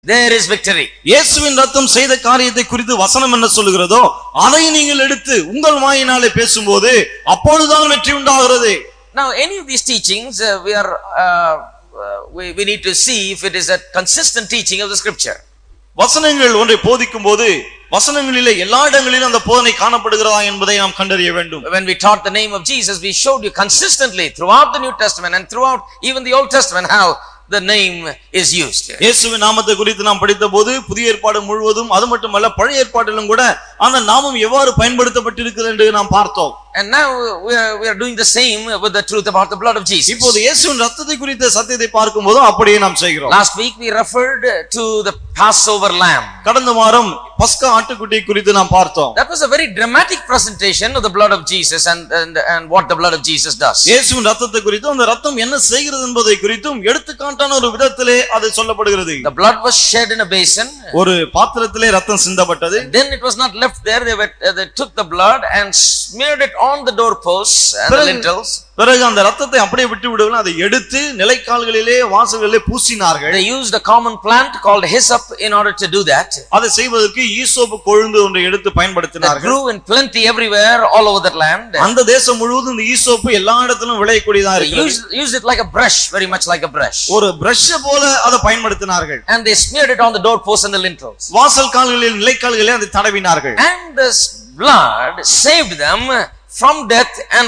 there is victory. இயேசுவின் ரத்தம் செய்த காரியத்தை குறித்து வசனம் என்ன சொல்லுகிறதோ அதை நீங்கள் எடுத்து உங்கள் வாயினாலே பேசும்போது அப்பொழுதுதான் வெற்றி உண்டாகிறது. Now any of these teachings we need to see if it is a consistent teaching of the scripture. வசனங்கள் ஒன்றை போதிக்கும் போது வசனங்களிலே எல்லா இடங்களிலும் அந்த போதனை காணப்படுகிறதா என்பதை நாம் கண்டறிய வேண்டும். When we taught the name of Jesus, we showed you consistently throughout the New Testament and throughout even the Old Testament how the name is used. இயேசுவின் நாமத்தை குறித்து நாம் படித்தபோது புதிய ஏற்பாடு முழுவதும் அது மட்டுமல்ல பழைய ஏற்பாட்டிலும் கூட அந்த நாமம் எவ்வாறு பயன்படுத்தப்பட்டிருக்கிறது என்று நாம் பார்த்தோம். And now we are doing the same with the truth about the blood of Jesus. இப்போது இயேசுவின் ரத்தத்தை குறித்த சத்தியத்தை பார்க்கும்போது அப்படியே நாம் செய்கிறோம். Last week we referred to the Passover lamb. கடந்த வாரம் பஸ்கா ஆட்டுக்குட்டி குறித்து நாம் பார்த்தோம். That was a very dramatic presentation of the blood of Jesus and what the blood of Jesus does. இயேசுவின் ரத்தத்தை குறித்து அந்த ரத்தம் என்ன செய்கிறது என்பதை குறித்தும் எடுத்துக்காட்டான ஒரு விதத்திலே அது சொல்லப்படுகிறது. The blood was shed in a basin. ஒரு பாத்திரத்திலே ரத்தம் சிந்தப்பட்டது. Then it was not left there. They took the blood and smeared it on the doorposts and the lintels. பிறகு அந்த ரத்தத்தை அப்படியே விட்டு விடுவாங்க. அதை எடுத்து நிலைக்கால்களிலே வாசல்களிலே பூசினார்கள். They used a common plant called hyssop in order to do that. அதை செய்வதற்கு ஈசோப்பு கொழுந்து ஒன்றை எடுத்து பயன்படுத்தினார்கள். It grew in plenty everywhere all over that land. அந்த தேசம் முழுவதும் இந்த ஈசோப்பு எல்லா இடத்திலும் விளையக்கூடியதா இருக்கிறது. They used it like a brush, very much like a brush. ஒரு பிரஷ் போல அதை பயன்படுத்தினார்கள். And they smeared it on the doorposts and the lintels. வாசல் கால்களில் நிலைக்கால்களில் அதை தடவினார்கள். And this blood saved them from death and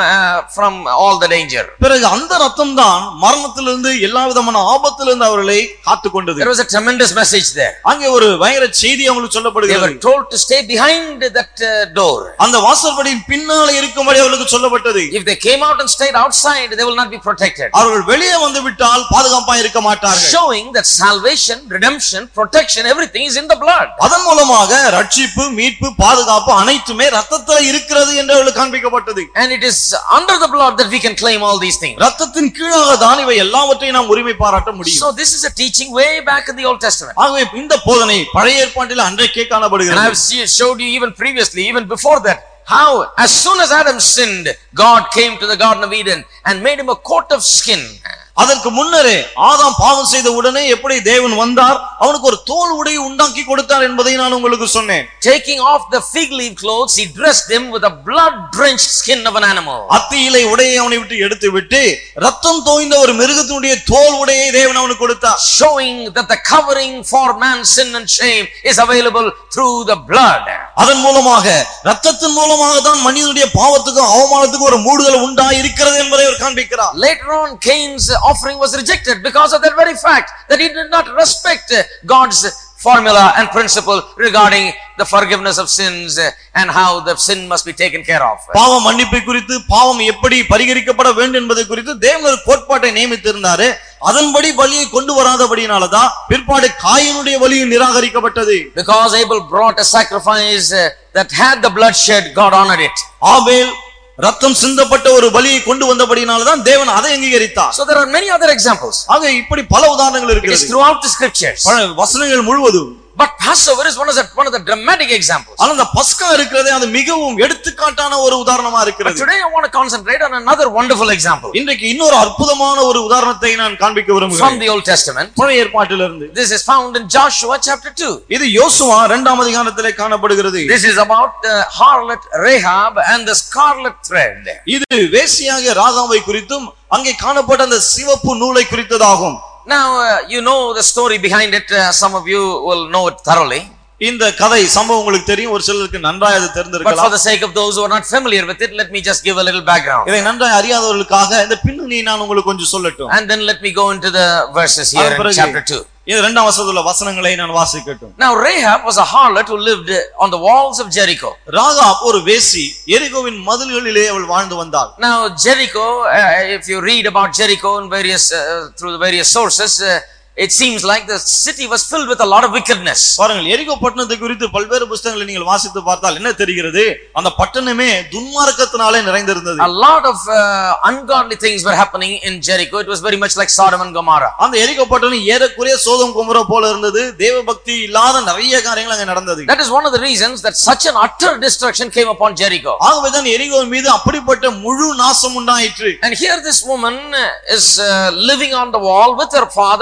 from all the danger. பிறகு அந்த ரத்தம் தான் மரணத்திலிருந்து எல்லா விதமான ஆபத்திலிருந்து அவர்களை காத்துக்கொண்டது. There was a tremendous message there. அங்கே ஒரு பயங்கர செய்தி அவங்களுக்கு சொல்லப்படுகிறது. They were told to stay behind that door. அந்த வாசற்படியின் பின்னாலே இருக்கும்படி அவர்களுக்கு சொல்லப்பட்டது. If they came out and stayed outside, they will not be protected. அவர்கள் வெளியே வந்து விட்டால் பாதுகாப்பாக இருக்க மாட்டார்கள். Showing that salvation, redemption, protection, everything is in the blood. அதன் மூலமாக ரட்சிப்பு, மீட்பு, பாதுகாப்பு அனைத்துமே ரத்தத்திலே இருக்கிறது என்று காண்பிக்கப்பட்டது. And it is under the blood that we can claim all these things. ரத்தத்தின் கீழாக தான் இவை எல்லாவற்றையும் நாம் உரிமை பாராட்ட முடியும். So this is a teaching way back in the Old Testament. ஆகவே இந்த போதனை பழைய ஏற்பாட்டில் அன்றைக்கே காணப்படுகிறது. And I have showed you even previously, even before that, how as soon as Adam sinned, God came to the Garden of Eden and made him a coat of skin. அதற்கு முன்னரே ஆதாம் பாவம் செய்த உடனே எப்படி தேவன் வந்தார், அவனுக்கு ஒரு தோல் உடையை உண்டாக்கி கொடுத்தார் என்பதை நான் உங்களுக்கு சொன்னேன். Taking off the fig leaf clothes, he dressed him with a blood drenched skin of an animal. அத்தி இலை உடையை அவனை விட்டு எடுத்து விட்டு ரத்தம் தோய்ந்த ஒரு மிருகத்தினுடைய தோல் உடையை தேவன் அவனுக்கு கொடுத்தார். Showing that the covering for man's sin and shame is available through the blood. அதன் மூலமாக ரத்தத்தின் மூலமாக தான் மனிதனுடைய பாவத்துக்கும் அவமானத்துக்கும் ஒரு மூடுதல் உண்டாய் இருக்கிறது என்பதை அவர் காண்பிக்கிறார். Later on, Cain's offering was rejected because of that very fact that he did not respect God's formula and principle regarding the forgiveness of sins and how the sin must be taken care of. பாவ மன்னிப்பு குறித்து பாவம் எப்படி பரிகரிக்கப்பட வேண்டும் என்பதை குறித்து தேவன் ஒரு கோட்பாட்டை நியமித்திருந்தார். அதன்படி பலியை கொண்டு வராதபடியினாலதான் பிற்பாடு காயினுடைய பலியும் நிராகரிக்கப்பட்டது. Because Abel brought a sacrifice that had the blood shed, God honored it. ஆபேல் ரத்தம் சிந்தப்பட்ட ஒரு பலியை கொண்டு வந்தபடினால்தான் தேவன் அதை அங்கீகரித்தார். So there are many other examples. ஆக இப்படி பல உதாரணங்கள் இருக்கிறது. It is throughout the scriptures. வசனங்கள் முழுவதும். But Passover is one of the dramatic examples. ஆனா அந்த பஸ்கா இருக்கிறதே அது மிகவும் எடுத்துக்காட்டான ஒரு உதாரணமா இருக்கிறது. But today I want to concentrate on another wonderful example. இன்றைக்கு இன்னொரு அற்புதமான ஒரு உதாரணத்தை நான் காண்பிக்க விரும்புகிறேன். From the Old Testament. பழைய ஏற்பாட்டிலிருந்து. This is found in Joshua chapter 2. இது யோசுவா 2ஆம் அதிகாரத்திலே காணப்படுகிறது. This is about the harlot Rahab and the scarlet thread. இது வேசியாக ராகாவை குறித்தும் அங்கே காணப்பட்ட அந்த சிவப்பு நூலை குறித்ததாகும். Now you know the story behind it. Some of you will know it thoroughly. இந்த கதை சம்பவம் உங்களுக்கு தெரியும், ஒரு சிலருக்கு நன்றாக அது தெரிந்திருக்கலாம். But for the sake of those who are not familiar with it, let me just give a little background. இதை நன்றாக அறியாதவர்களுக்காக இந்த பின்னணியை நான் உங்களுக்கு கொஞ்சம் சொல்லட்டும். And then let me go into the verses here in chapter 2. இது 2ஆம் வசனத்துல வசனங்களை நான் வாசிக்கட்டும். Now Rahab was a harlot who lived on the walls of Jericho. Rahab ஒரு வேசி, எரிகோவின் மதில்களிலே அவள் வாழ்ந்து வந்தாள். Now Jericho, if you read about Jericho in through the various sources, it seems like the city was filled with a lot of wickedness. பாருங்கள், எரிகோ பட்டணத்தை குறித்து பல்வேறு புத்தகங்களை நீங்கள் வாசித்து பார்த்தால் என்ன தெரிகிறது? அந்த பட்டணமே துன்மார்க்கத்தினாலே நிறைந்திருந்தது. A lot of ungodly things were happening in Jericho. It was very much like Sodom and Gomorrah. அந்த எரிகோ பட்டணம் ஏறக்குறைய சோதோம் கொமோரா போல இருந்தது. தேவபக்தி இல்லாத நிறைய காரியங்கள் அங்கே நடந்தது. That is one of the reasons that such an utter destruction came upon Jericho. ஆகவே தான் எரிகோவின் மீது அப்படிப்பட்ட முழு நாசம் உண்டாயிற்று. And here this woman is living on the wall with her father, mother,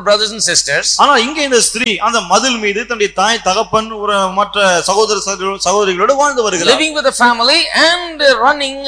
brothers and sisters. ஆனா இங்க இந்த ஸ்திரீ அந்த மதில் மீது தன்னுடைய தாய் தகப்பன் மற்ற சகோதர சகோதரிகளோடு வாழ்ந்து வருகிறார். Living with a family and running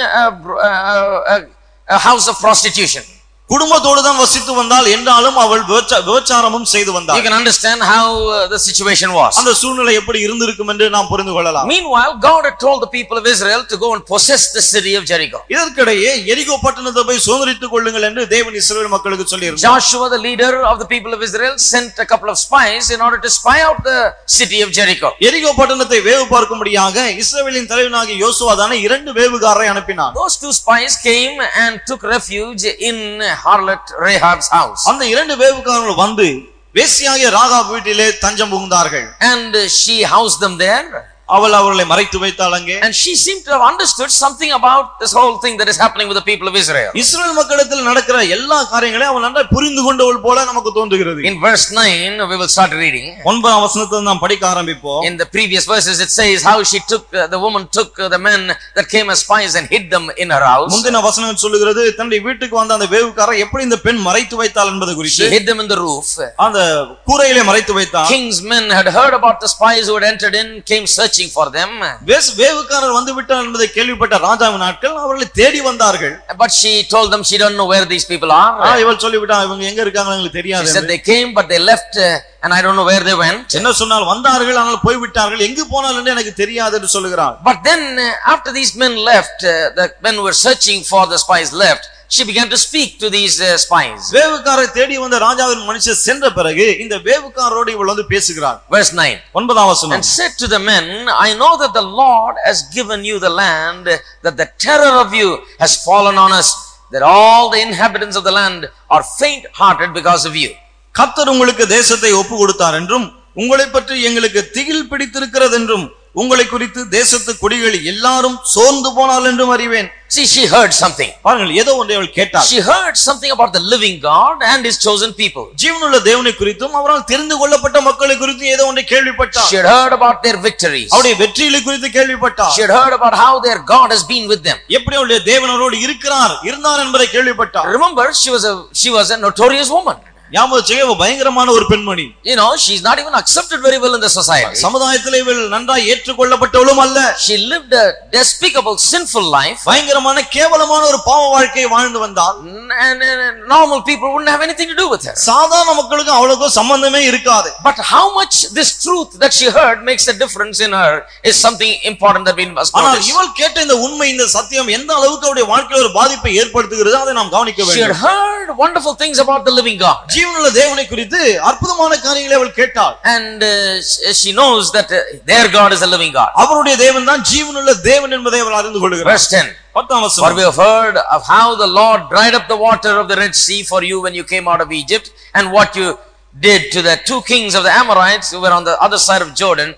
a house of prostitution. குடும்பத்தோடு தான் வசித்து வந்தால் என்றாலும் அவள் விபச்சாரமும் செய்து வந்தாள். You can understand how the situation was. அந்த சூழ்நிலை எப்படி இருந்திருக்கும் என்று நாம் புரிந்து கொள்ளலாம். Meanwhile, God had told the people of Israel to go and possess the city of Jericho. இதற்கிடையே எரிகோ பட்டணத்தை போய் சுதந்தரித்துக் கொள்ளுங்கள் என்று தேவன் இஸ்ரவேல் மக்களுக்கு சொல்லியிருந்தார். Joshua, the leader of the people of Israel, sent a couple of spies in order to spy out the city of Jericho. எரிகோ பட்டணத்தை வேவு பார்க்கும்படியாக இஸ்ரவேலின் தலைவனாகிய யோசுவா தான இரண்டு வேவுகாரரை அனுப்பினார். Those two spies came and took refuge in harlot Rahab's house. அந்த இரண்டு வேவுகாரர்கள் வந்து வேசியாகிய ராகாப் வீட்டிலே தஞ்சம் புகுந்தார்கள். And she housed them there. அவள் அவர்களை மறைத்து வைத்தாள் அங்கே. And she seemed to have understood something about this whole thing that is happening with the people of Israel. இஸ்ரவேல் மக்களிடத்தில் நடக்கிற எல்லா காரியங்களையும் அவள் நன்றாய் புரிந்து கொண்டவள் போல நமக்கு தோன்றுகிறது. In verse 9 we will start reading. 9ஆம் வசனத்தை நாம் படிக்க ஆரம்பிப்போம். In the previous verses it says how she took the woman took the men that came as spies and hid them in her house. முந்தின வசனம் சொல்லுகிறது தன்னுடைய வீட்டுக்கு வந்த அந்த வேவுக்காரர் எப்படி இந்த பெண் மறைத்து வைத்தாள் என்பது குறித்து. She hid them in the roof. அந்த கூரையிலே மறைத்து வைத்தாள். King's men had heard about the spies who had entered in, came searching for them. வேவுக்காரர் வந்து விட்டார் என்பதை கேள்விப்பட்ட ராஜாவின் ஆட்கள் அவர்களை தேடி வந்தார்கள். But she told them she don't know where these people are. இவள் சொல்லிவிட்டா இவங்க எங்க இருக்காங்க எனக்கு தெரியாது. She said they came but they left and I don't know where they went. என்ன சொன்னால் வந்தார்கள் ஆனால் போய் விட்டார்கள் எங்கு போனார்கள் என்று எனக்கு தெரியாது என்று சொல்கிறார். But then after these men left, the men who were searching for the spies left, she began to speak to these spies. வேவுக்காரரை தேடி வந்த ராஜாவின் மனுஷர் சென்ற பிறகு இந்த வேவுக்காரரோடு இவள் வந்து பேசுகிறார். Verse 9. 9ஆம் வசனம். And said to the men, I know that the Lord has given you the land, that the terror of you has fallen on us, that all the inhabitants of the land are faint hearted because of you. கர்த்தர் உங்களுக்கு தேசத்தை ஒப்பு கொடுத்தார் என்றும் உங்களை பற்றி எங்களுக்கு திகில் பிடித்திருக்கிறது என்றும் உங்களை குறித்து தேசத்து குடிகள் எல்லாரும் சோர்ந்து போனால் என்றும் அறிவேன். See, she heard something. பாருங்கள் ஏதோ ஒன்றை அவள் கேட்டாள். She heard something about the living God and his chosen people. ஜீவனுள்ள தேவனை குறித்தும் அவரால் தெரிந்து கொள்ளப்பட்ட மக்களை குறித்தும் ஏதோ ஒன்றை கேள்விப்பட்டாள். She had heard about their victories. அவருடைய வெற்றிகளை குறித்து கேள்விப்பட்டாள். She had heard about how their God has been with them. எப்படி அவருடைய தேவன் அவரோடு இருந்தார் என்பதை கேள்விப்பட்டாள். Remember, she was a notorious woman. பயங்கரமான ஒரு பெண்மணி. You know, she's not even accepted very well in the society. சமுதாயத்திலே இவள் நன்றாய் ஏற்றுக்கொள்ளப்பட்டவளும் அல்ல. She lived a despicable sinful life. பயங்கரமான கேவலமான ஒரு பாவ வாழ்க்கையை வாழ்ந்து வந்தாள். And normal people wouldn't have anything to do with her. சாதாரண மக்களுக்கு அவளுக்கு சம்பந்தமே இருக்காது. But how much this truth that she heard makes a difference in her is something important that we must notice. ஆனால் இவள் கேட்ட இந்த உண்மை இந்த சத்தியம் எந்த அளவுக்கு அவளுடைய வாழ்க்கையில் ஒரு பாதிப்பை ஏற்படுத்துகிறது அதை நாம் கவனிக்க வேண்டும். She had heard wonderful things about the living God. ஜீவனுள்ள தேவனை குறித்து அற்புதமான காரியங்களை அவள் கேட்டாள். And she knows that their God is a living God. அவருடைய தேவன் தான் ஜீவனுள்ள தேவன் என்பதை அவள் அறிந்து கொள்கிறாள். Verse 10. 10ஆம் வசனம். For we have heard of how the Lord dried up the water of the Red Sea for you when you came out of Egypt, and what you did to the two kings of the Amorites who were on the other side of Jordan,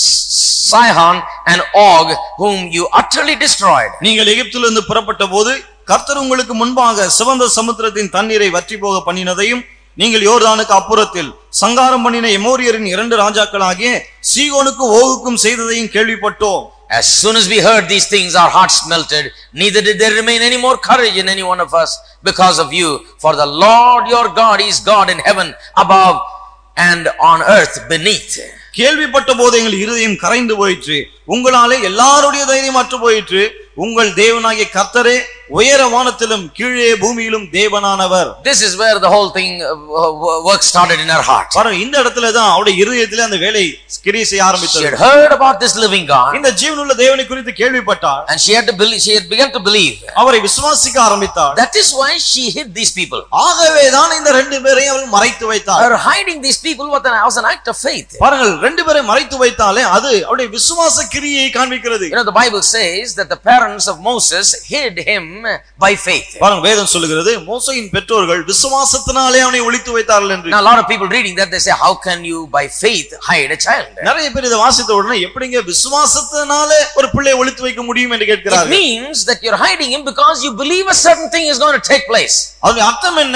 Sihon and Og, whom you utterly destroyed. நீங்கள் எகிப்திலிருந்து புறப்பட்ட போது கர்த்தர் உங்களுக்கு முன்பாக சிவந்த சமுத்திரத்தின் தண்ணீரை வற்றி போக பண்ணினதையும் நீங்கள் யோர்தானுக்கு அப்புறத்தில் சங்காரம் பண்ணின எமோரியரின் இரண்டு ராஜாக்களாகிய சீகோனுக்கும் ஓகுக்கும் செய்ததையும் கேள்விப்பட்டோம். As soon as we heard these things, our hearts melted. Neither did there remain any more courage in any one of us because of you. For the Lord your God is God in heaven above and on earth beneath. கேள்விப்பட்ட போது எங்கள் இருதயம் கரைந்து போயிற்று. உங்களாலே எல்லாருடைய தைரியம் அற்று போயிற்று. உங்கள் தேவனாகிய கர்த்தரே உயர வானத்திலும் கீழே பூமியிலும் தேவனானவர். This is where the whole thing work started in her heart. பாருங்க இந்த இடத்துல தான் அவருடைய இதயத்திலே அந்த வேலை கிரியை செய்ய ஆரம்பித்தது. She had heard about this living God. இந்த ஜீவனுள்ள தேவனை குறித்து கேள்விப்பட்டாள். And she had begun to believe. அவரை விசுவாசிக்க ஆரம்பித்தாள். That is why she hid these people. ஆகவே தான் இந்த ரெண்டு பேரையும் அவள் மறைத்து வைத்தாள். Her hiding these people was an act of faith. பாருங்கள் ரெண்டு பேரை மறைத்து வைத்தாலே அது அவருடைய விசுவாச கிரியை காண்பிக்கிறது. You know, the Bible says that the parents of Moses hid him by faith. பாருங்க வேதம் சொல்லுகிறது மோசேயின் பெற்றோர்கள் விசுவாசத்தினாலே அவனை ஒளித்து வைத்தார்கள் என்று. Now a lot of people reading that they say how can you by faith hide a child? நிறைய பேர் இத வாசித்த உடனே எப்படிங்க விசுவாசத்தினாலே ஒரு பிள்ளையை ஒளித்து வைக்க முடியும் என்று கேட்கிறார்கள். It means that you're hiding him because you believe a certain thing is going to take place. அதோட அர்த்தம் என்ன?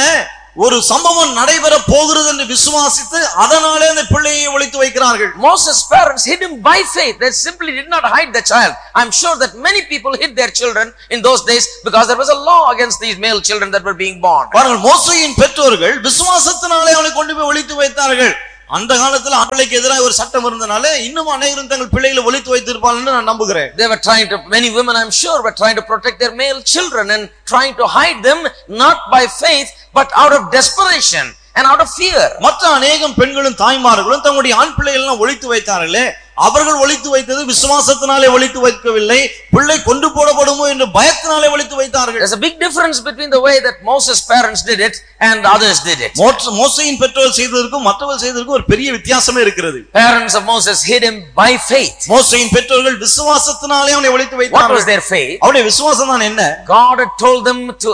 ஒரு சம்பவம் நடைபெற போகிறது என்று விசுவாசித்து அதனாலே அந்த பிள்ளையை ஒளித்து வைக்கிறார்கள். Moses' parents hid him by faith. They simply did not hide the child. I'm sure that many people hid their children in those days because there was a law against these male children that were being born. பாருங்கள், மோசேயின் பெற்றோர்கள் விசுவாசத்தினாலே அவனை கொண்டு போய் ஒளித்து வைத்தார்கள். அந்த காலத்துல ஆண்களுக்கு எதிராக ஒரு சட்டம் இருந்தனால இன்னும் அநேகரும் தங்கள் பிள்ளைகளை ஒளித்து வைத்திருப்பார்கள் நான் நம்புகிறேன். They were trying to, many women I'm sure were trying to protect their male children and trying to hide them not by faith but out of desperation and out of fear. மற்ற அநேகம் பெண்களும் தாய்மார்களும் தங்களுடைய ஆண் பிள்ளைகளை எல்லாம் ஒளித்து வைத்தார்களே, அவர்கள் ஒளித்து வைத்தது விசுவாசத்தினாலே ஒளித்து வைக்கவில்லை, பிள்ளை கொண்டு போடப்படுமோ என்ற பயத்தினாலே ஒளித்து வைத்தார்கள். There's a big difference between the way that Moses' parents did it and others did it. மோசேயின் பெற்றோர் செய்ததற்கும் மற்றவர்கள் செய்ததற்கும் ஒரு பெரிய வித்தியாசமே இருக்கிறது. Parents of Moses hid him by faith. மோசேயின் பெற்றோர்கள் விசுவாசத்தினாலே அவனை ஒளித்து வைத்தார்கள். What was their faith? அவருடைய விசுவாசம் தான் என்ன? God had told them to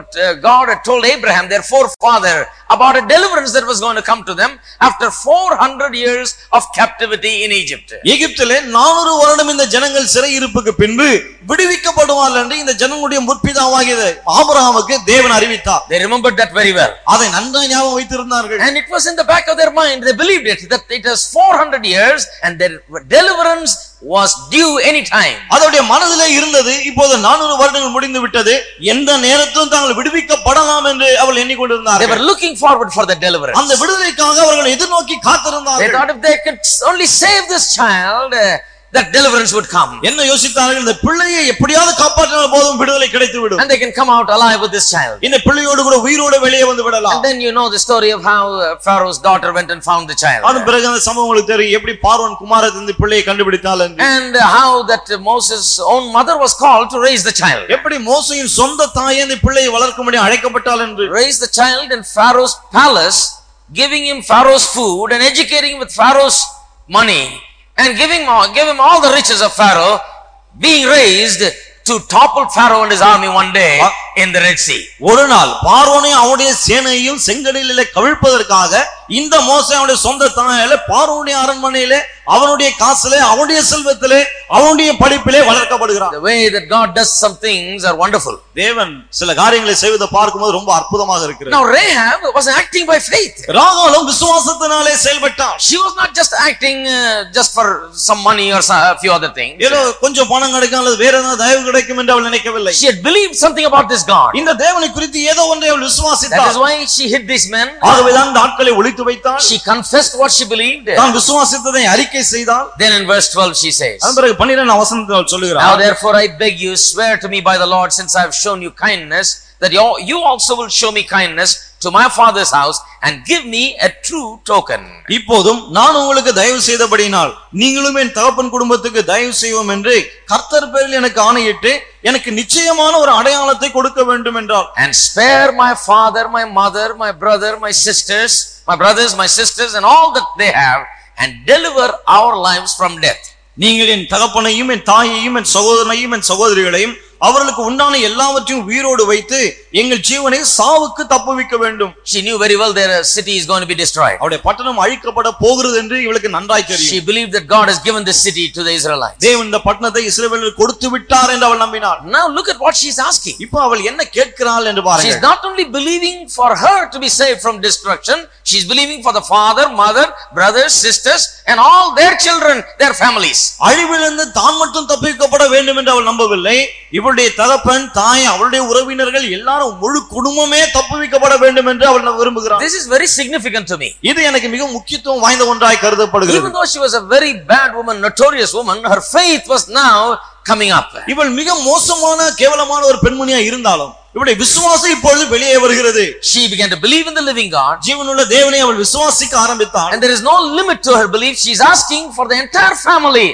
God had told Abraham, their forefather, about a deliverance that was going to come to them after 400 years of captivity in Egypt. எகிப்திலே 400 வருடம் இந்த ஜனங்கள் சிறையிருப்புக்கு பின்பு விடுவிக்கப்படுவார்கள் என்று இந்த ஜனங்களுடைய முற்பிதாவாகிய ஆபிரகாமுக்கு தேவன் அறிவித்தார். They remembered that very well. அதை நன்றாக ஞாபகம் வைத்திருந்தார்கள். And it was in the back of their mind. They believed it, that it was 400 years and their deliverance was due any time. அதோடைய மனதிலே இருந்தது, இப்போது 400 வருடங்கள் முடிந்து விட்டது, எந்த நேரத்திலும் தாங்கள் விடுவிக்கப்படலாம் என்று அவர்கள் எண்ணிக்கொண்டிருந்தார்கள். They were looking forward for the deliverance. அந்த விடுதலைக்காக அவர்கள் எதிர்நோக்கி காத்திருந்தார்கள். They thought if they could only save this child, that deliverance would come. என்ன யோசித்தார்கள்? இந்த பிள்ளையை எப்படியாவது காப்பாற்றினால் போதும் விடுதலை கிடைத்துவிடும். And they can come out alive with this child. இந்த பிள்ளையோடு கூட உயிரோடு வெளியே வந்து விடலாம். And then you know the story of how Pharaoh's daughter went and found the child. அதன் பிறகு அந்த சம்பவம் உங்களுக்கு தெரியும், எப்படி பார்வோன் குமாரத்தி இந்த பிள்ளையை கண்டுபிடித்தாள் என்று. And how that Moses' own mother was called to raise the child. எப்படி மோசேயின் சொந்த தாயே இந்த பிள்ளையை வளர்க்கும்படி அழைக்கப்பட்டாள் என்று. Raise the child in Pharaoh's palace, giving him Pharaoh's food and educating him with Pharaoh's money. And give him all the riches of Pharaoh, being raised to topple Pharaoh and his army one day in the Red Sea. ஒரு நாள் பார்வோனை அவனுடைய சேனையையும் செங்கடலிலே கவிழ்ப்பதற்காக இந்த மோசே அவனுடைய சொந்த தாயால பார்வோனுடைய அரண்மனையிலே அவனுடைய காசிலே அவனுடைய செல்வத்திலே அவனுடைய படிப்பிலே வளர்க்கப்படுகிறான். The way that God does some things are wonderful. தேவன் சில காரியங்களை செய்வதை பார்க்கும்போது ரொம்ப அற்புதமாக இருக்கிறது. Now Rahab was acting by faith. ராகாலும் விசுவாசத்தினாலே செயல்பட்டாள். She was not just acting just for some money or a few other things. ஏதோ கொஞ்சம் பணம் கிடைக்கும் அல்லது வேற ஏதாவது தயவு கிடைக்கும் என்று அவள் நினைக்கவில்லை. She had believed something about this God. இந்த தேவனை குறித்து ஏதோ ஒன்றை அவள் விசுவாசித்தாள். That is why she hid these men. ஆகவேதான் இந்த ஆட்களை ஒளித்து வைத்தாள். She confessed what she believed. தான் விசுவாசித்ததை அறிக்கை செய்தாள். Then in verse 12 she says, அதன் பிறகு 12 வசனத்தில் அவள் சொல்லுகிறாள், Now therefore I beg you, swear to me by the Lord, since I have shown you kindness, that you also will show me kindness to my father's house and give me a true token. இப்போதும் நான் உங்களுக்கு தயவு செய்தபடியினால் நீங்களும் என் தகப்பன் குடும்பத்துக்கு தயவு செய்வோம் என்று கர்த்தர் பேரில் எனக்கு ஆணையிட்டு எனக்கு நிச்சயமான ஒரு அடையாளத்தை கொடுக்க வேண்டும் என்றார். And spare my father, my mother, my brother, my sisters, my brothers, my sisters, and all that they have, and deliver our lives from death. நீங்கள் என் தகப்பனையும் என் தாயையும் என் சகோதரனையும் என் சகோதரிகளையும் அவர்களுக்கு உண்டான எல்லாவற்றையும் உயிரோடு வைத்து எங்கள் ஜீவனை சாவுக்கு தப்புவிக்க வேண்டும். She knew very well their city is going to be destroyed. அவருடைய பட்டணம் அழிக்கப்பட போகிறது என்று இவளுக்கு நன்றாய் தெரியும். She believed that God has given this city to the Israelites. தேவன் இந்த பட்டணத்தை இஸ்ரவேலுக்கு கொடுத்து விட்டார் என்று அவள் நம்பினாள். Now look at what she is asking. இப்போ அவள் என்ன கேட்கிறாள் என்று பாருங்கள். She is not only believing for her to be saved from destruction, she is believing for the father, mother, brothers, sisters, and all their children, their families. அழிவிலிருந்து தான் மட்டும் தப்பிக்கப்பட வேண்டும் என்று அவள் நம்பவில்லை. இவளுடைய தகப்பன், தாய், அவளுடைய உறவினர்கள் எல்லாரும் முழு குடும்பமே தப்புவிக்கப்பட வேண்டும் என்று அவள் விரும்புகிறாள். This is very significant to me. இது எனக்கு மிக முக்கியத்துவம் வாய்ந்த ஒன்றாய் கருதப்படுகிறது. Even though she was a very bad woman, notorious woman, her faith was now coming up. இவள் மிக மோசமான கேவலமான ஒரு பெண்மணியா இருந்தாலும் இவளுடைய விசுவாசம் இப்பொழுது வெளியே வருகிறது. She began to believe in the living God. ஜீவனுள்ள தேவனை அவள் விசுவாசிக்க ஆரம்பித்தாள். And there is no limit to her belief. She is asking for the entire family,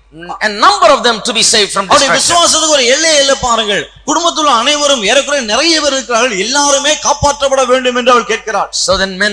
a number of them, to be saved from destruction. அவளுடைய விசுவாசத்துக்கு ஒரு எல்லை பாருங்கள். குடும்பத்தில் அனைவரும் ஏறக்குறைய நிறைய பேர் இருக்கிறார்கள், எல்லாருமே காப்பாற்றப்பட வேண்டும் என்று அவள் கேட்கிறாள். So the men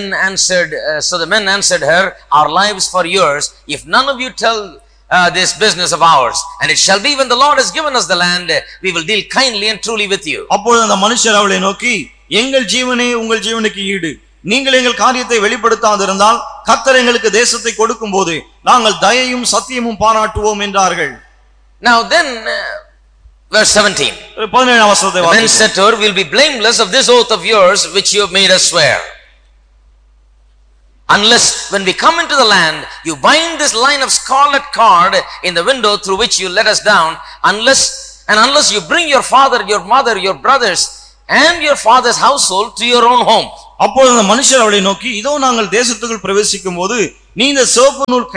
answered her, our lives for yours, if none of you tell this business of ours, and it shall be when the Lord has given us the land, we will deal kindly and truly with you. அப்பொழுது அந்த மனுஷர் அவளை நோக்கி, எங்கள் ஜீவனே உங்கள் ஜீவனுக்கு ஈடு, நீங்கள் எங்கள் காரியத்தை வெளிப்படுத்தாதிருந்தால் கர்த்தர் எங்களுக்கு தேசத்தை கொடுக்கும் போது நாங்கள் தயையும் சத்தியமும் பாராட்டுவோம் என்றார்கள். Now then Verse 17. 17 வசனத்தை The men said to her, "We'll be blameless of this oath of yours which you have made us swear. Unless when we come into the land, you bind this line of scarlet cord in the window through which you let us down, unless you bring your father, your mother, your brothers, and your father's household to your own home." அப்பொழுது அந்த மனுஷர் அவளை நோக்கி, இதோ நாங்கள் தேசத்துக்குள் பிரவேசிக்கும் போது நீ இந்த சிவப்பு நூல்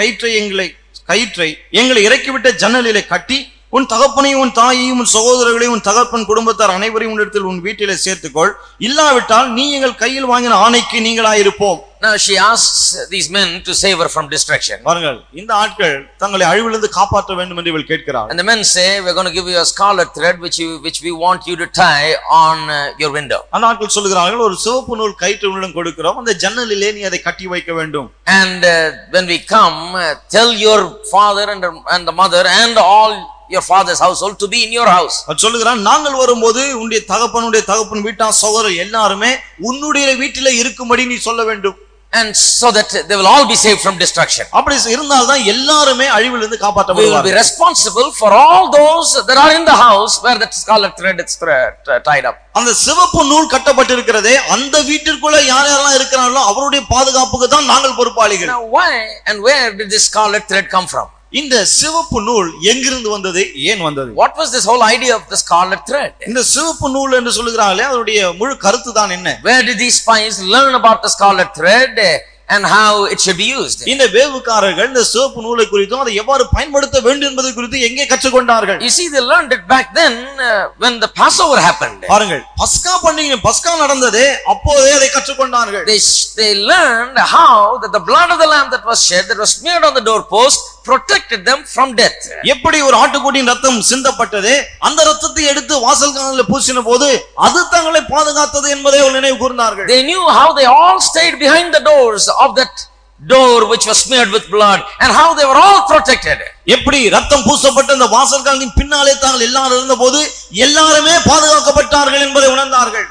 கயிற்றை எங்களை இறக்கிவிட்ட ஜன்னலிலே கட்டி உன் தகப்பனையும் உன் தாயையும் உன் சகோதரர்களையும் உன் தகப்பன் குடும்பத்தார் அனைவரையும் உன்னிடத்தில் உன் வீட்டிலே சேர்த்துக்கொள், இல்லாவிட்டால் நீ எங்கள் கையில் வாங்கின ஆணைக்கு நீங்களாயிருப்போம். Now she asks these men to save her from destruction. பாருங்கள், இந்த ஆட்கள் தங்களை அழிவிலிருந்து காப்பாற்ற வேண்டும் என்று இவள் கேட்கிறார். And the men say, "We're going to give you a scarlet thread which we want you to tie on your window." அந்த ஆட்கள் சொல்கிறார்கள், ஒரு சிவப்பு நூல் கயிற்று உன்னிடம் கொடுக்கிறோம், அந்த ஜன்னலிலே நீ அதை கட்டி வைக்க வேண்டும். And when we come, tell your father and the mother and all your father's household to be in your house. சொல்லுகிறான், நாங்கள் வரும்போது உன்னுடைய தகப்பன் வீட்டார் சகோதரர் எல்லாருமே உன்னுடைய வீட்டிலே இருக்கும்படி நீ சொல்ல வேண்டும். And so that they will all be saved from destruction. அப்படி இருந்தால் தான் எல்லாரும் அழிவிலிருந்து We will காப்பாற்றப்படுவார்கள். be responsible for all those that are in the house where that scarlet thread is tied up. அந்த சிவப்பு நூல் கட்டப்பட்டிருக்கிறதே அந்த வீட்டிற்குள்ள யார் யாரெல்லாம் இருக்கிறார்களோ அவருடைய பாதுகாப்புக்கு தான் நாங்கள் பொறுப்பாளிகள். Now why and where did this scarlet thread come from? இந்த சிவப்பு நூல் எங்கிருந்து வந்தது, ஏன் வந்தது? What was this whole idea of the scarlet thread? இந்த சிவப்பு நூல் என்று சொல்லுகிறாங்களே அதனுடைய முழு கருத்து தான் என்ன? Where did these spies learn about the scarlet thread and how it should be used? இந்த வேவுக்காரர்கள் இந்த சிவப்பு நூலை குறித்தும் அதை எவ்வாறு பயன்படுத்த வேண்டும் என்பது குறித்து எங்கே கற்றுக்கொண்டார்கள்? You see, they learned it back then when the Passover happened. பாருங்கள், பஸ்கா நடந்ததே அப்போதே அதை கற்றுக்கொண்டார்கள். They learned how that the blood of the lamb that was shed, that was smeared on the doorpost, protected them from death. எப்படி ஒரு ஆட்டுக்குட்டியின் ரத்தம் சிந்தப்பட்டதே அந்த ரத்தத்தை எடுத்து வாசல் காலில் பூசின போது அது தங்களை பாதுகாத்தது என்பதை அவர்கள் நினைவு கூர்ந்தார்கள். They knew how they all stayed behind the doors of that door which was smeared with blood and how they were all protected. எப்படி ரத்தம் பூசப்பட்ட அந்த வாசல் காலின் பின்னாலே தாங்கள் எல்லாரும் இருந்தபோது எல்லாருமே பாதுகாக்கப்பட்டார்கள் என்பதை உணர்ந்தார்கள்.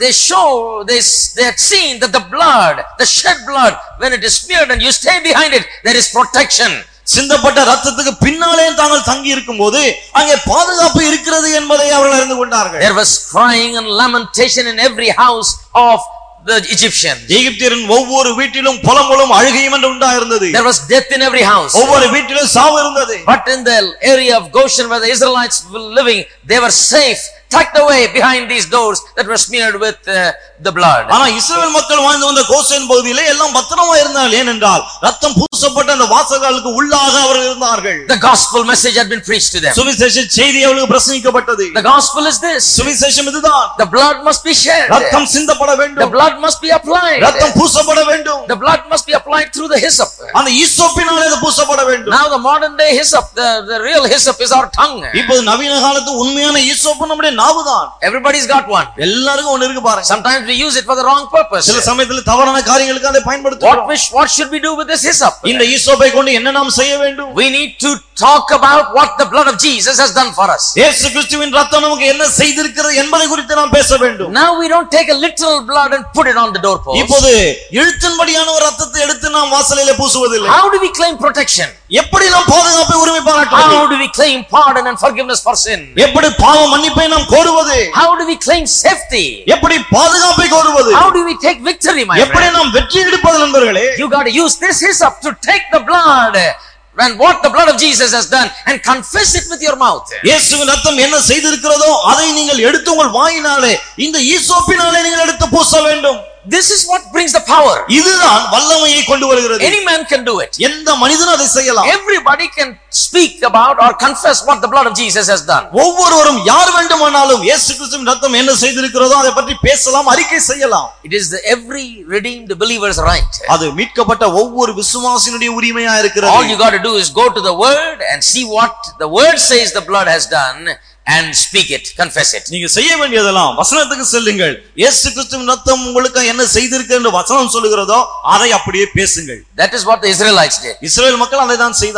They had seen that the blood, the shed blood, when it is smeared and you stay behind it, there is protection. சிந்தப்பட்ட ரத்தத்துக்கு பின்னாலே தாங்கள் தங்கி இருக்கும்போது அங்கே பாதுகாப்பு இருக்கிறது என்பதை அவர்கள் அறிந்து கொண்டார்கள். There was crying and lamentation in every house of the Egyptians. எகிப்தியரின் ஒவ்வொரு வீட்டிலும் புலம்பலும் அழுகையும் என்று உண்டாயிருந்தது. There was death in every house. ஒவ்வொரு வீட்டிலும் சாவு இருந்தது. But in the area of Goshen where the Israelites were living, they were safe, tucked away behind these doors that were smeared with the blood. ஆனா இஸ்ரவேல் மக்கள் வாழ்ந்து வந்த Goshen பகுதியிலே எல்லாம் பத்திரமா இருந்தார்கள். ஏனென்றால் ரத்தம் பூசப்பட்ட அந்த வாசல்களுக்கு உள்ளாக அவர்கள் இருந்தார்கள். The gospel message had been preached to them. சுவிசேஷ செய்தி அவர்களுக்கு பிரசங்கிக்கப்பட்டது. The gospel is this. சுவிசேஷம் இதுதான். The blood must be shed. ரத்தம் சிந்தப்பட வேண்டும். The blood must be applied. ரத்தம் பூசப்பட வேண்டும். The blood must be applied through the hyssop. அந்த ஈசோப்பினாலே அது பூசப்பட வேண்டும். Now the modern day hyssop, the real hyssop is our tongue. இப்போ நவீன காலத்து உண்மையான ஈசோப்பு நம்முடைய நாவுதான். Everybody's got one. எல்லாருக்கும் ஒன்னு இருக்கு பாருங்க. Sometimes we use it for the wrong purpose. சில சமயத்துல தவறான காரியங்களுக்கு அதை பயன்படுத்துறோம். What should we do with this hyssop? இந்த ஈசோப்பை கொண்டு என்ன நாம் செய்ய வேண்டும்? We need to talk about what the blood of Jesus has done for us. இயேசு கிறிஸ்துவின் ரத்தம் நமக்கு என்ன செய்திருக்கிறது என்பதை குறித்து நாம் பேச வேண்டும். Now we don't take a literal blood and put it on the doorpost. இப்போது எழுத்தின்படியான ஒரு ரத்தத்தை எடுத்து நாம் வாசலிலே பூசுவதில்லை. How do we claim protection? எப்படி நாம் பாதுகாப்பை உரிமை பாராட்டுவது? How do we claim pardon and forgiveness for sin? எப்படி பாவ மன்னிப்பை நாம் கோருவது? How do we claim safety? எப்படி பாதுகாப்பை கோருவது? How do we take victory, my friend? எப்படி நாம் வெற்றி எடுப்பது நண்பர்களே? You got to use this hyssop to take the blood and what the blood of Jesus has done and confess it with your mouth. இயேசுவின் ரத்தம் என்ன செய்திருக்கிறதோ அதை நீங்கள் எடுத்து உங்கள் வாயினாலே இந்த ஈசோப்பினாலே நீங்கள் எடுத்து பூச வேண்டும். This is what brings the power. இதுதான் வல்லமையை கொண்டு வருகிறது. Any man can do it. எந்த மனிதனும் அதை செய்யலாம். Everybody can speak about or confess what the blood of Jesus has done. ஒவ்வொருவரும் யார் வேண்டுமானாலும் இயேசு கிறிஸ்துவின் ரத்தம் என்ன செய்திருக்கிறதோ அதை பற்றி பேசலாம், அறிக்கை செய்யலாம். It is every redeemed believer's right. அது மீட்கப்பட்ட ஒவ்வொரு விசுவாசியினுடைய உரிமையா இருக்கிறது. All you got to do is go to the word and see what the word says the blood has done and speak it, confess it. நீங்க செய்ய வேண்டியதெல்லாம் வசனத்துக்கு செல்லுங்கள். இயேசு கிறிஸ்துவின் ரத்தம் உங்களுக்கு என்ன செய்திருக்கு என்று வசனம் சொல்லுகிறதோ அதை அப்படியே பேசுங்கள். That is what the Israelites did. இஸ்ரவேல் மக்கள் அதை தான் செய்தார்கள்.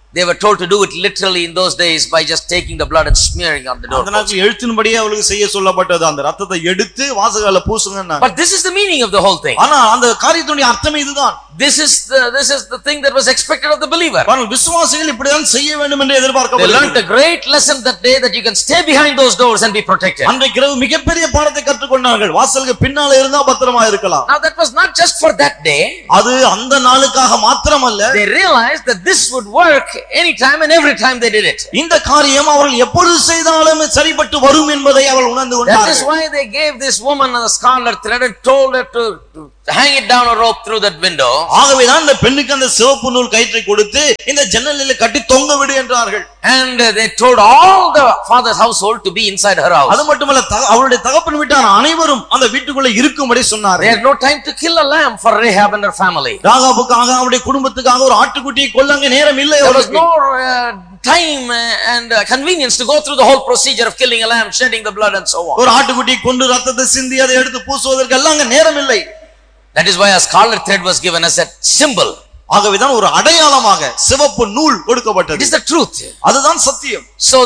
They were told to do it literally in those days by just taking the blood and smearing on the door. அந்த நாட்களில் எழுத்தின்படியே அவங்களுக்கு செய்ய சொல்லப்பட்டது, அந்த ரத்தத்தை எடுத்து வாசகால பூசுங்கன்னா. But this is the meaning of the whole thing. ஆனா அந்த காரியத்துடைய அர்த்தமே இதுதான். This is the thing that was expected of the believer. விசுவாசிகள் இப்படிதான் செய்ய வேண்டும் என்று எதிர்பார்க்கப்படுகிறது. They learned a great lesson that day that you can stay behind those doors and be protected. அன்றைக்கு இரவு மிகப்பெரிய பாடத்தை கற்றுக்கொண்டார்கள். வாசலுக்கு பின்னால இருந்தா பத்திரமா இருக்கலாம். Now that was not just for that day. அது அந்த நாளுக்காக மாத்திரமல்ல. They realized that this would work anytime and every time they did it. இந்த காரியம் அவர்கள் எப்பொழுது செய்தாலும் சரிபட்டு வரும் என்பதை அவர்கள் உணர்ந்து கொண்டார்கள். That is why they gave this woman a scarlet thread and told her to hang it down a rope through that window. ஆகவேதான் அந்த பெண்ணுக்கு அந்த சிவப்பு நூல் கயிற்றை கொடுத்து இந்த ஜன்னலிலே கட்டி தொங்க விடு என்றார்கள். And they told all the father's household to be inside her house. அது மட்டுமல்ல, அவருடைய தகப்பன் வீட்டார் அனைவரும் அந்த வீட்டுக்குள்ள இருக்கும்படி சொன்னார்கள். They had no time to kill a lamb for Rahab and her family. ராகாபுக்காக அவருடைய குடும்பத்துக்காக ஒரு ஆட்டுக்குட்டியை கொல்லங்க நேரம் இல்லை. There was no time and convenience to go through the whole procedure of killing a lamb, shedding the blood and so on. ஒரு ஆட்டுக்குட்டியை கொண்டு ரத்தத்தை சிந்தி அதை எடுத்து பூசுவதற்கு எல்லாம் நேரம் இல்லை. That is why a scarlet thread was given as a symbol. ஆகவேதான் ஒரு அடையாளமாக சிவப்பு நூல் கொடுக்கப்பட்டது. It is the truth. அதுதான் சத்தியம். So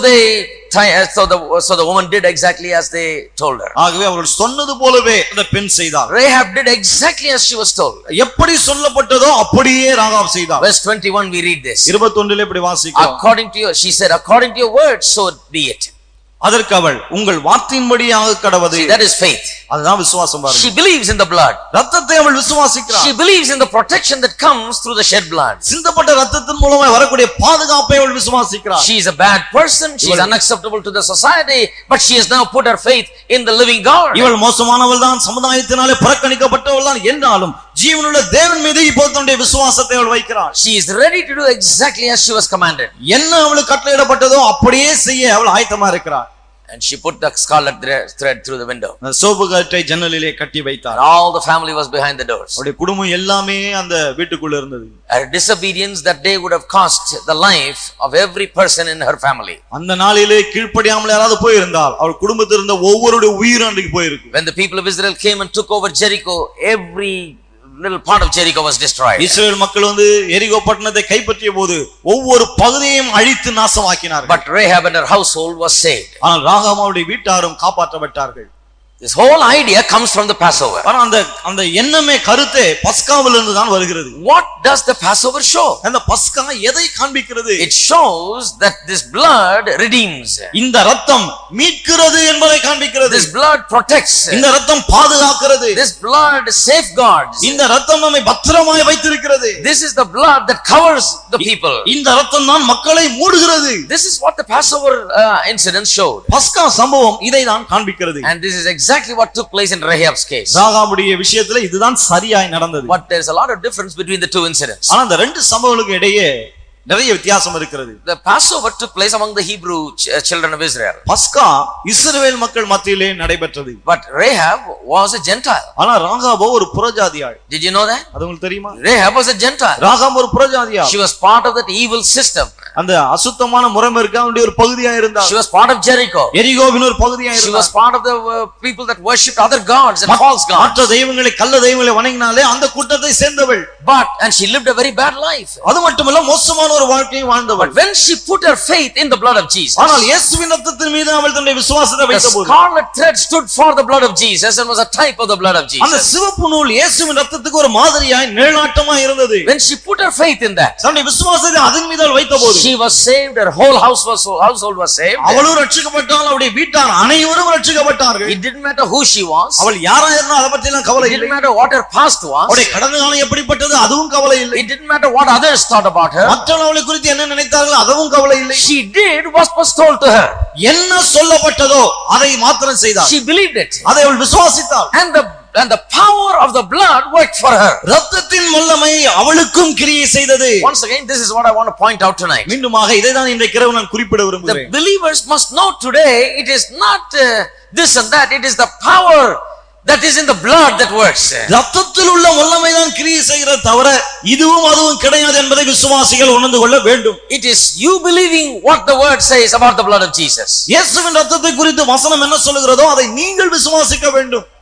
the woman did exactly as they told her. ஆகவே அவர்கள் சொன்னது போலவே அந்த பெண் செய்தாள். Rahab did exactly as she was told. எப்படி சொல்லப்பட்டதோ அப்படியே ராகாப் செய்தாள். Verse 21 we read this. 21 இப்படி வாசிக்கிறோம். According to your, she said, according to your word, so be it. அதற்கு அவள் உங்கள் வார்த்தையின்படியாக கடவது. That is faith. அதுதான் விசுவாசம் பாருங்க. She believes in the blood. ரத்தத்தை அவள் விசுவாசிக்கிறாள். She believes in the protection that comes through the shed blood. சிந்தப்பட்ட ரத்தத்தின் மூலமாக வரக்கூடிய பாதுகாப்பை அவள் விசுவாசிக்கிறாள். She is a bad person, she is unacceptable to the society, but she has now put her faith in the living God. இவள் மோசமானவள் தான், சமுதாயத்தினாலே புறக்கணிக்கப்பட்டவள் தான் என்றாலும் ஜீவனுள்ள தேவன் மீது இப்போது தன்னுடைய விசுவாசத்தை அவள் வைக்கிறாள். She is ready to do exactly as she was commanded. என்ன அவளுக்கு கட்டளையிடப்பட்டதோ அப்படியே செய்ய அவள் ஆயத்தமா இருக்கிறாள். And she put the scarlet thread through the window. Soap கட்டை ஜன்னலிலே கட்டி வைத்தார். All the family was behind the doors. அவருடைய குடும்பம் எல்லாமே அந்த வீட்டுக்குள்ள இருந்தது. Her disobedience that day would have cost the life of every person in her family. அந்த நாளிலே கீழ்ப்படியாமல் யாராவது போய் இருந்தால் அவள் குடும்பத்தில் இருந்த ஒவ்வொருடைய உயிரும் அன்றைக்கு போயிருக்கும். When the people of Israel came and took over Jericho, every little part of Jericho was destroyed. இஸ்ரவேல் மக்கள் வந்து எரிகோ பட்டணத்தை கைப்பற்றிய போது ஒவ்வொரு பகுதியையும் அழித்து நாசமாக்கினார்கள். But Rahab and her household was saved. ஆனால் ராகாபுடைய வீட்டாரும் காப்பாற்றப்பட்டார்கள். This whole idea comes from the Passover. ஆனா அந்த எண்ணமே கருத்தே பஸ்காவிலிருந்து தான் வருகிறது. What does the Passover show? அந்த பஸ்கா எதை காண்பிக்கிறது? It shows that this blood redeems. இந்த இரத்தம் மீட்கிறது என்பதை காண்பிக்கிறது. This blood protects. இந்த இரத்தம் பாதுகாக்கிறது. This blood safeguards. இந்த இரத்தம் நம்மை பத்திரமாய் வைத்திருக்கிறது. This is the blood that covers the people. இந்த இரத்தம் தான் மக்களை மூடுகிறது. This is what the Passover incident showed. பஸ்கா சம்பவம் இதை தான் காண்பிக்கிறது. And this is exactly what took place in Rahab's case. ராகாபுடைய விஷயத்துல இதுதான் சரியாய் நடந்தது. But there is a lot of difference between the two incidents. ஆனா அந்த ரெண்டு சம்பவங்களுக்கு இடையே நிறைய வித்தியாசம் இருக்கிறது. The Passover took place among the Hebrew children of Israel. பஸ்கா இஸ்ரவேல் மக்கள் மத்தியிலே நடைபெற்றது. But Rahab was a Gentile. ஆனா ராகாபோ ஒரு புறஜாதியாள். Did you know that? அது உங்களுக்கு தெரியுமா? Rahab was a Gentile. Rahab ஒரு புறஜாதியாள். She was part of that evil system. அந்த அசுத்தமான முறைமைக்கு அவளுடைய ஒரு பகுதியா இருந்தாள். She was part of Jericho. எரிகோவின் ஒரு பகுதியா இருந்தாள். She was part of the people that worshipped other gods and false gods. மற்ற தெய்வங்களை கள்ள தெய்வங்களை வணங்கினாலே அந்த கூட்டத்தை சேர்ந்தவள். And she lived a very bad life. அது மட்டுமல்ல மோசமான ஒரு வாழ்க்கையை வாழ்ந்தவள். But when she put her faith in the blood of Jesus, ஆனால் இயேசுவின் இரத்தத்தின் மீது அவள் தன்னுடைய விசுவாசத்தை வைத்தபோது, the scarlet thread stood for the blood of Jesus and was a type of the blood of Jesus. அந்த சிவப்பு நூல் இயேசுவின் இரத்தத்துக்கு ஒரு மாதிரியாய் நிழலாட்டமாய் இருந்தது. When she put her faith in that, தன்னுடைய விசுவாசத்தை அதன் மீது அவள் வைத்தபோது, she was saved. Her whole household was saved. அவளும் ரட்சிக்கப்பட்டாள், அவளுடைய வீட்டார் அனைவரும் ரட்சிக்கப்பட்டார்கள். It didn't matter who she was. அவள் யாரா இருந்தா அத பத்தி எல்லாம் கவலை இல்லை. It didn't matter what her past was. அவளுடைய கடந்த காலம் எப்படிப்பட்டது அதுவும் கவலை இல்லை. It didn't matter what others thought about her. மற்றவர்கள் அவளை குறித்து என்ன நினைத்தார்கள் அதுவும் கவலை இல்லை. She did what was told to her. என்ன சொல்லப்பட்டதோ அதை மாத்திரம் செய்தாள். She believed it. அதை அவள் விசுவாசித்தாள். And the power of the blood worked for her. இரத்தத்தின் வல்லமை அவளுக்கும் கிரியை செய்தது. Once again, this is what I want to point out tonight. மீண்டுமாக இதை தான் இன்றைக்கு இரவு நான் குறிப்பிட விரும்புகிறேன். The believers must know today it is not this and that, it is the power that is in the blood that works. இரத்தத்தில் உள்ள வல்லமை தான் கிரியை செய்கிறது தவிர இதுவும் அதுவும் கிடையாது என்பதை விசுவாசிகள் உணர்ந்து கொள்ள வேண்டும். It is you believing what the word says about the blood of Jesus. இயேசுவின் இரத்தத்தை குறித்து வசனம் என்ன சொல்கிறதோ அதை நீங்கள் விசுவாசிக்க வேண்டும்.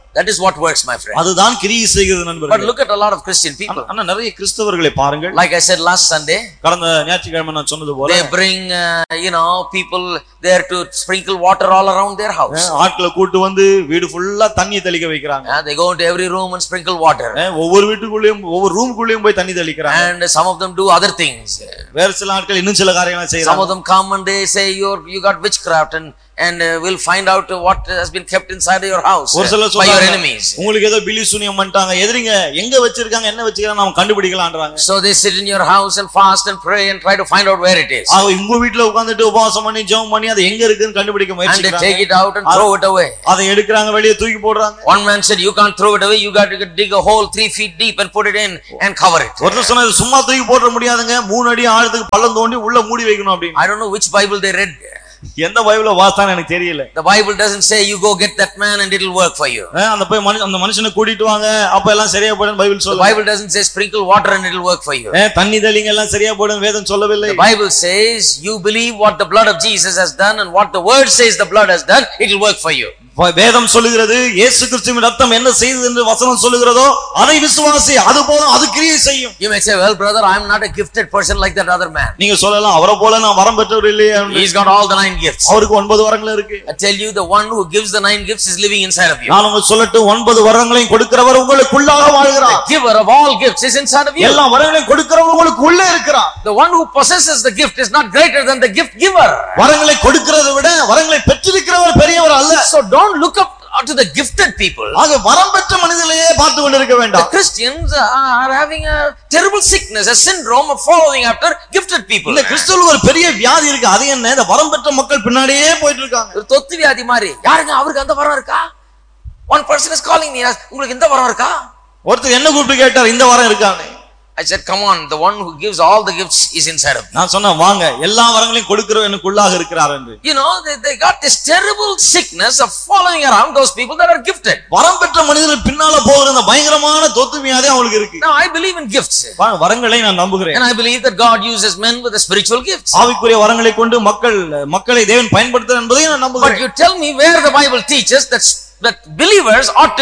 That is what works, my friend. அதுதான் கிரியை செய்கிறது நண்பர்களே. But look at a lot of Christian people. ஆனா நிறைய கிறிஸ்தவர்களை பாருங்கள். Like I said last Sunday, கடந்த ஞாயிற்றுக்கிழமை நான் சொன்னது போல they bring people there to sprinkle water all around their house. ஆட்களை கூட்டி வந்து வீடு ஃபுல்லா தண்ணி தெளிக்க வைக்கறாங்க. They go into every room and sprinkle water. ஒவ்வொரு வீட்டுக்குள்ளேயும் ஒவ்வொரு ரூமுக்குள்ளேயும் போய் தண்ணி தெளிக்கறாங்க. And some of them do other things. வேற சில ஆட்கள் இன்னும் சில காரியங்களை செய்றாங்க. Some of them come and they say you got witchcraft and we'll find out what has been kept inside your house by your enemies. உங்களுக்கு ஏதோ பிலி சூனியம் பண்ணிட்டாங்க, எதிரிங்க எங்க வச்சிருக்காங்க என்ன வச்சிருக்காங்க நாம கண்டுபிடிக்கலாம்ன்றாங்க. So they sit in your house and fast and pray and try to find out where it is. உங்க வீட்ல உட்கார்ந்துட்டு உபவாசம் பண்ணி ஜெபம் பண்ணி அது எங்க இருக்குன்னு கண்டுபிடிக்க முயற்சிக்கிறாங்க. And they take it out and throw it away. அதை எடுக்கறாங்க, வெளிய தூக்கி போடுறாங்க. One man said you can't throw it away, you got to dig a hole 3 feet deep and put it in and cover it. ஒருத்தர் சொன்னாரு சும்மா தூக்கி போட முடியாதுங்க, 3 அடி ஆழத்துக்கு பள்ளம் தோண்டி உள்ள மூடி வைக்கணும் அப்படி. I don't know which Bible they read. எந்த பைபிளை வாசித்தான்னு எனக்கு தெரியல. The Bible doesn't say you go get that man and it will work for you. அந்த மனுஷனை கூட்டிட்டு வாங்க அப்ப எல்லாம் சரியா போய்டும் பைபிள் சொல்லுது. The Bible doesn't say sprinkle water and it will work for you. தண்ணி தெளிங்க எல்லாம் சரியா போய்டும் வேதம் சொல்லவில்லை. The Bible says you believe what the blood of Jesus has done and what the word says the blood has done, it will work for you. வேதம் சொல்லுகிறது இயேசு கிறிஸ்துவின் ரத்தம் என்ன செய்தது என்று வசனம் சொல்லுகிறதோ அதை விசுவாசி, அது போதும், அது கிரியை செய்யும். You may say, well brother, I am not a gifted person like that other man. நீங்க சொல்லலாம் அவரை போல நான் வரம் பெற்றவர் இல்லையே. He's got all the 9 gifts. அவருக்கு 9 வரங்கள் இருக்கு. I tell you, the one who gives the 9 gifts is living inside of you. நான் உங்களுக்கு சொல்லட்டும், 9 வரங்களையும் கொடுக்கிறவர் உங்களுக்குள்ளாக வாழ்கிறார். The giver of all gifts is inside of you. எல்லா வரங்களையும் கொடுக்கிறவர் உங்களுக்கு உள்ளே இருக்கிறார். The one who possesses the gift is not greater than the gift giver. வரங்களை கொடுக்கிறதை விட வரங்களை பெற்றிருக்கிறவர் பெரியவர் அல்ல. So don't look up to the gifted people. ஆக வரம் பெற்ற மனிதர்களையே பார்த்து கொண்டிருக்க வேண்டாம். The Christians are having a terrible sickness, a syndrome of following after gifted people. இந்த கிறிஸ்துவுக்கு ஒரு பெரிய வியாதி இருக்கு. அது என்ன? இந்த வரம் பெற்ற மக்கள் பின்னாடியே போயிட்டு இருக்காங்க. ஒரு தொத்து வியாதி மாதிரி. யாருங்க அவருக்கு அந்த வரம் இருக்கா? One person is calling me, உங்களுக்கு இந்த வரம் இருக்கா? ஒருத்தர் என்ன கூப்பிட்டு கேட்டார், இந்த வரம் இருக்கானே. I said, come on, the one who gives all the gifts is inside of me. நான் சொன்னேன் வாங்க எல்லா வரங்களையும் கொடுக்கிறவர் எனக்குள்ளாக இருக்கிறார் என்று. You know, they got this terrible sickness of following around those people that are gifted. வரம் பெற்ற மனிதர்கள் பின்னால போகிற அந்த பயங்கரமான தொத்து வியாதி அவங்களுக்கு இருக்கு. Now I believe in gifts. வரங்களை நான் நம்புகிறேன். And I believe that God uses men with the spiritual gifts. ஆவிக்குரிய வரங்களை கொண்டு மக்களை தேவன் பயன்படுத்துகிறார் என்பதை நான் நம்புகிறேன். But you tell me where the Bible teaches that believers ought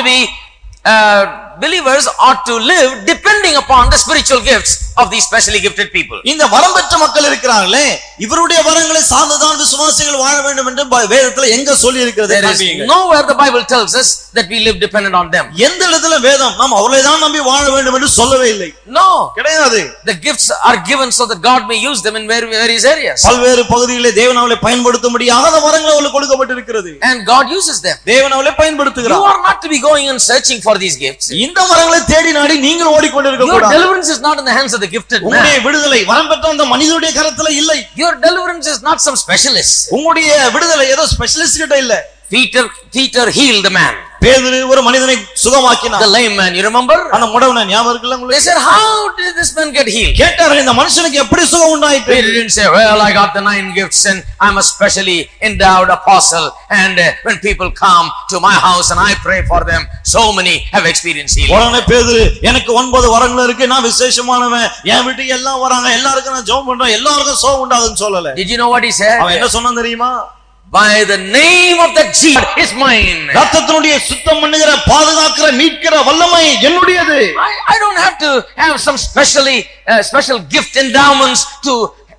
to live depending upon the spiritual gifts of these specially gifted people. இந்த வரம் பெற்ற மக்கள் இருக்கிறார்களே இவருடைய வரங்களை சார்ந்துதான் விசுவாசிகள் வாழ வேண்டும் என்று வேதத்துல எங்க சொல்லி இருக்கிறது? There is nowhere the Bible tells us that we live dependent on them. எந்த இடத்துல வேதம் நாம் அவர்களை தான் நம்பி வாழ வேண்டும் என்று சொல்லவே இல்லை. No, கிடையாது. The gifts are given so that God may use them in various areas. பல்வேறு பகுதிகளிலே தேவன் அவர்களை பயன்படுத்தும்படியாக அந்த வரங்கள் அவர்களுக்கு கொடுக்கப்பட்டிருக்கிறது. And God uses them. தேவன் அவர்களை பயன்படுத்துகிறார். You are not to be going and searching for these gifts. இந்த வரங்களை தேடி நாடி நீங்கள் ஓடிக்கொண்டிருக்க கூடாது. Your deliverance is not in the hands of the gifted man. உங்களுடைய விடுதலை வரம் பெற்ற அந்த மனிதனுடைய கரத்துல இல்லை. Your deliverance is not some specialist. உங்களுடைய விடுதலை ஏதோ ஸ்பெஷலிஸ்ட் கிட்ட இல்ல. Peter healed the man. பேதுரு ஒரு மனிதனை சுகமாக்கினார். The lame man, you remember? அந்த முடவனை ஞாபகம் இருக்குல்ல உங்களுக்கு? They said, how did this man get healed? கேட்டார்கள் இந்த மனுஷனுக்கு எப்படி சுகம் உண்டாயிற்று? He didn't say, well, I got the 9 gifts and I'm a specially endowed apostle and when people come to my house and I pray for them, so many have experienced healing. உடனே பேதுரு எனக்கு 9 வரங்கள் இருக்கு, நான் விசேஷமானவன், என் வீட்டுக்கு எல்லாம் வராங்க, எல்லாருக்கும் நான் ஜெபம் பண்றேன், எல்லாருக்கும் சுகம் உண்டாகுதுன்னு சொல்லல. Did you know what he said? அவன் என்ன சொன்னான் தெரியுமா? By the name of that Jesus is mine. ரத்தத்தினுடைய சுத்தம் பண்ணுகிற பாதுகாக்கிற மீட்கிற வல்லமை என்னுடையது. I don't have to have some special gift endowments to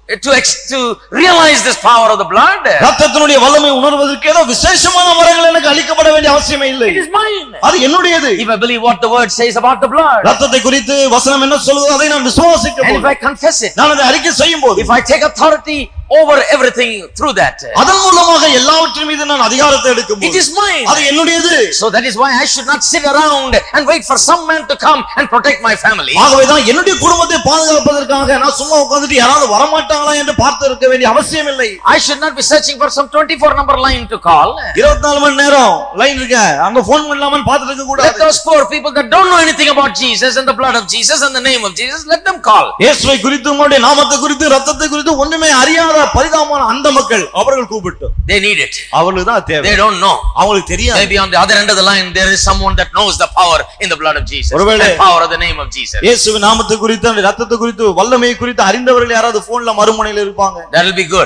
realize this power of the blood. ரத்தத்தினுடைய வல்லமை உணர்வதற்கு ஏதோ விசேஷமான வரங்கள் எனக்கு அளிக்கப்பட வேண்டிய அவசியம் இல்லை. It is mine. அது என்னுடையது. If I believe what the word says about the blood, ரத்தத்தை குறித்து வசனம் என்ன சொல்லுதோ அதை நான் விசுவாசிக்க and if I confess it, நான் அதை அறிக்கை செய்யும்போது, if I take authority over everything through that, அதன் மூலமாக எல்லாவற்றின் மீது நான் அதிகாரத்தை எடுக்கும்போது, it is mine. அது என்னுடையது. So that is why I should not sit around and wait for some man to come and protect my family. ஆகவே தான் என்னுடைய குடும்பத்தை பாதுகாப்பதற்காக நான் சும்மா உட்கார்ந்துட்டு யாராவது வர மாட்டாங்களா என்று பார்த்து இருக்க வேண்டிய அவசியம் இல்லை. I should not be searching for some 24 number line to call. 24 மணி நேரம் லைன் இருக்கு, அங்க போன் பண்ணலாம்னு பார்த்துட்டு இருக்க கூடாது. Let those poor people that don't know anything about Jesus and the blood of Jesus and the name of Jesus, let them call. இயேசுவை குறித்து, உங்களுடைய நாமத்தை குறித்து, ரத்தத்தை குறித்து ஒண்ணுமே அறியாத பரிதாபமான அந்த மக்கள் அவர்கள் கூப்பிட்டு, they need it. அவங்களுக்கு தான் தேவை. They don't know. அவங்களுக்கு தெரியாது. Maybe on the other end of the line there is someone that knows the power in the blood of Jesus, the power of the name of Jesus. இயேசுவின் நாமத்தை குறித்து, ரத்தத்தை குறித்து, வல்லமையை குறித்து அறிந்தவர்கள் யாராவது போன்ல மறுமுனையில் இருப்பாங்க. That will be good.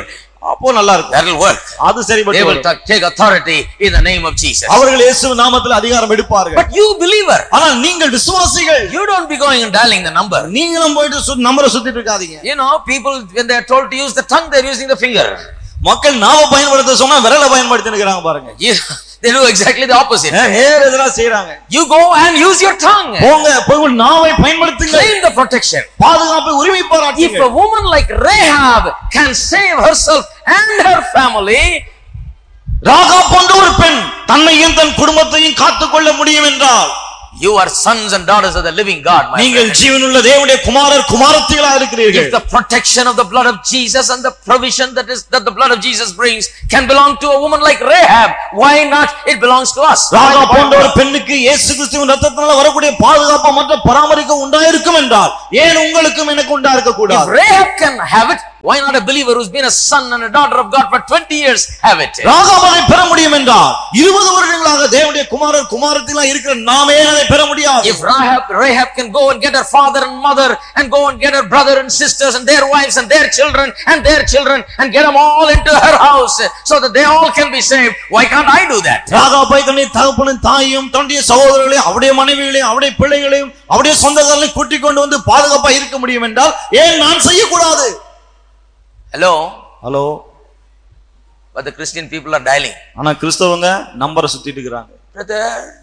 அப்போ நல்லா இருக்கும். That will work. அது சரிபட்டு They will take authority in the name of Jesus. அவர்கள் இயேசுவின் நாமத்தில் அதிகாரம் எடுப்பார்கள். But you believer, ஆனால் நீங்கள் விசுவாசிகள், you don't be going and dialing the number. நீங்களும் போயிட்டு நம்பரை சுத்திட்டு இருக்காதீங்க. You know, people when they are told to use the tongue, they are using the finger. மக்கள் நாவை பயன்படுத்த சொன்னா விரலை பயன்படுத்தி நிக்கறாங்க பாருங்க. They do exactly the opposite. நேர் எதிரா செய்றாங்க. You go and use your tongue. போங்க போய் நாவை பயன்படுத்துங்க. Claim the protection. பாதுகாப்பை உரிமை பாராட்டுங்க. If a woman like Rahab can save herself and her family, Rahab போன்ற ஒரு பெண் தன்னையும் தன் குடும்பத்தையும் காத்துக்கொள்ள முடியும் என்றால், you are sons and daughters of the living God, my நீங்கள் ஜீவனுள்ள தேவனுடைய குமாரர் குமாரத்திகளாக இருக்கிறீர்கள். If the protection of the blood of Jesus and the provision that the blood of Jesus brings can belong to a woman like Rahab, why not it belongs to us? Rahab போன்ற ஒரு பெண்ணுக்கு இயேசு கிறிஸ்துவின் இரத்தத்தினால வரக்கூடிய பாதுகாப்பு மற்றும் பராமரிப்பு உண்டாயிருக்கும் என்றால், ஏன் உங்களுக்கும் எனக்கு உண்டாயிருக்க கூடாது? If Rahab can have it, why not a believer who's been a son and a daughter of God for 20 years have it? Rahab அதை பெற முடியும் என்றால் 20 வருடங்களாக தேவனுடைய குமாரர் குமாரத்திகளா இருக்கிற நாமே அதை பெற முடியாது. If Rahab can go and get her father and mother and go and get her brother and sisters and their wives and their children and get them all into her house so that they all can be saved, why can't I do that? Rahab தன்னுடைய தகப்பனும் தாயையும் தன்னுடைய சகோதரர்களையும் அவருடைய மனைவிகளையும் அவருடைய பிள்ளைகளையும் அவருடைய சொந்தக்காரர்களையும் கூட்டிக் கொண்டு வந்து பாதுகாப்பா இருக்க முடியும் என்றால் ஏன் நான் செய்யக்கூடாது? Hello. But the Christian people are dialing. ஆனா கிறிஸ்தவங்க நம்பரை சுத்திட்டு இருக்காங்க. Brother,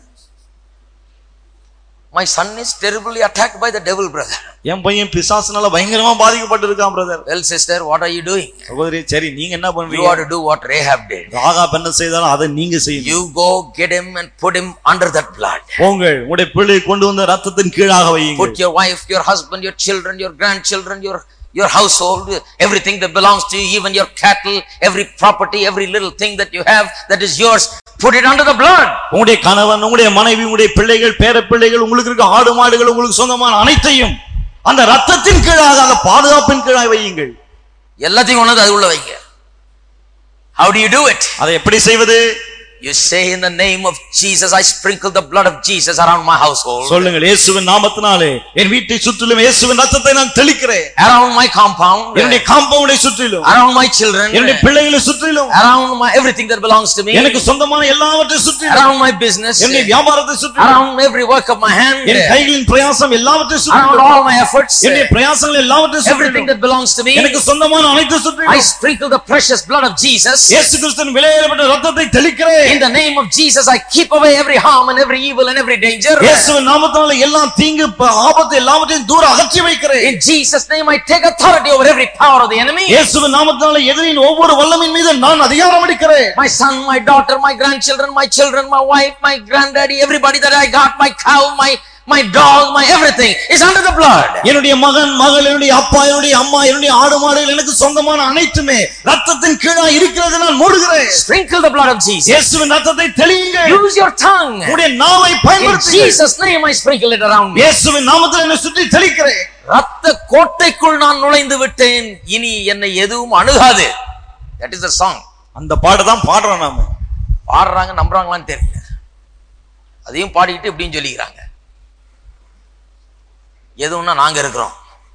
my son is terribly attacked by the devil, brother. என் பையன் பிசாசுனால பயங்கரமா பாதிக்கப்பட்டிருக்கான் brother. Well, sister, what are you doing? சகோதரி, சரி நீங்க என்ன பண்றீங்க? You ought to do what Rahab did. Rahab என்ன செய்தாலும் அதை நீங்க செய்யுங்க. You go get him and put him under that blood. போங்கள் உங்களுடைய பிள்ளையை கொண்டு வந்து இரத்தத்தின் கீழாக வையுங்க. Put your wife, your husband, your children, your grandchildren, your household, everything that belongs to you, even your cattle, every property, every little thing that you have that is yours, put it under the blood. உங்களுடைய கணவன், உங்களுடைய மனைவி, உங்களுடைய பிள்ளைகள், பேரப்பிள்ளைகள், உங்களுக்கு இருக்க ஆடு மாடுகள், உங்களுக்கு சொந்தமான அனைத்தையும் அந்த இரத்தத்தின் கீழாக, அந்த பாதுகாப்பின் கீழாக வையுங்கள். எல்லாத்தையும் கொண்டு அது உள்ள வைங்க. How do you do it? அதை எப்படி செய்வது? You say, in the name of Jesus, I sprinkle the blood of Jesus around my household. சொல்லுங்கள், இயேசுவின் நாமத்தினாலே என் வீட்டை சுற்றிலும் இயேசுவின் இரத்தத்தை நான் தெளிக்கிறேன். Around my compound, என்னுடைய காம்பவுண்டை சுற்றிலும், around my children, என்னுடைய பிள்ளைகளை சுற்றிலும், around my everything that belongs to me, எனக்கு சொந்தமான எல்லாவற்றையும் சுற்றிலும், around my business, என்னுடைய வியாபாரத்தை சுற்றிலும், around every work of my hand, என் கைகளின் பிரயாசம் எல்லாவற்றையும் around சுற்றிலும், all my efforts, என்னுடைய பிரயாசங்கள் எல்லாவற்றையும் everything சுற்றிலும், that belongs to me, எனக்கு சொந்தமான அனைத்தையும் சுற்றிலும் I sprinkle the precious blood of Jesus. இயேசு கிறிஸ்துவின் விலையேறப்பட்ட இரத்தத்தை தெளிக்கிறேன். In the name of Jesus, I keep away every harm and every evil and every danger. இயேசுவின் நாமத்தினாலே எல்லா தீங்கு ஆபத்து எல்லாவற்றையும் தூர அகற்றி வைக்கிறேன். In Jesus' name, I take authority over every power of the enemy. இயேசுவின் நாமத்தினாலே எதிரின் ஒவ்வொரு வல்லமையின் மீது நான் அதிகாரம் எடுக்கிறேன். My son, my daughter, my grandchildren, my children, my wife, my granddaddy, everybody that I got, my cow, my dog, my everything is under the blood. என்னுடைய மகன், மகள், என்னுடைய அப்பா, என்னுடைய அம்மா, என்னுடைய ஆடு மாடுகள், எனக்கு சொந்தமான அனைத்துமே இரத்தத்தின் கீழாக இருக்கிறது. நான் மூடுகிறேன். Sprinkle the blood of Jesus. இயேசுவின் இரத்தத்தை தெளியுங்கள். Use your tongue. உங்களுடைய நாவை பயன்படுத்துங்கள். In Jesus' name, I sprinkle it around me. இயேசுவின் நாமத்தில் என்னை சுற்றி தெளிக்கிறேன். இரத்த கோட்டைக்குள் நான் நுழைந்து விட்டேன், இனி என்னை எதுவும் அணுகாது. That is the song. அந்த பாட்டு தான் பாடுறோம். நாம பாடுறாங்க, நம்புறாங்களான்னு தெரியல. அதையும் பாடிட்டு இப்படின்னு சொல்லிக்கிறாங்க. எதுவும்னா நாங்க இருக்கிறோம்.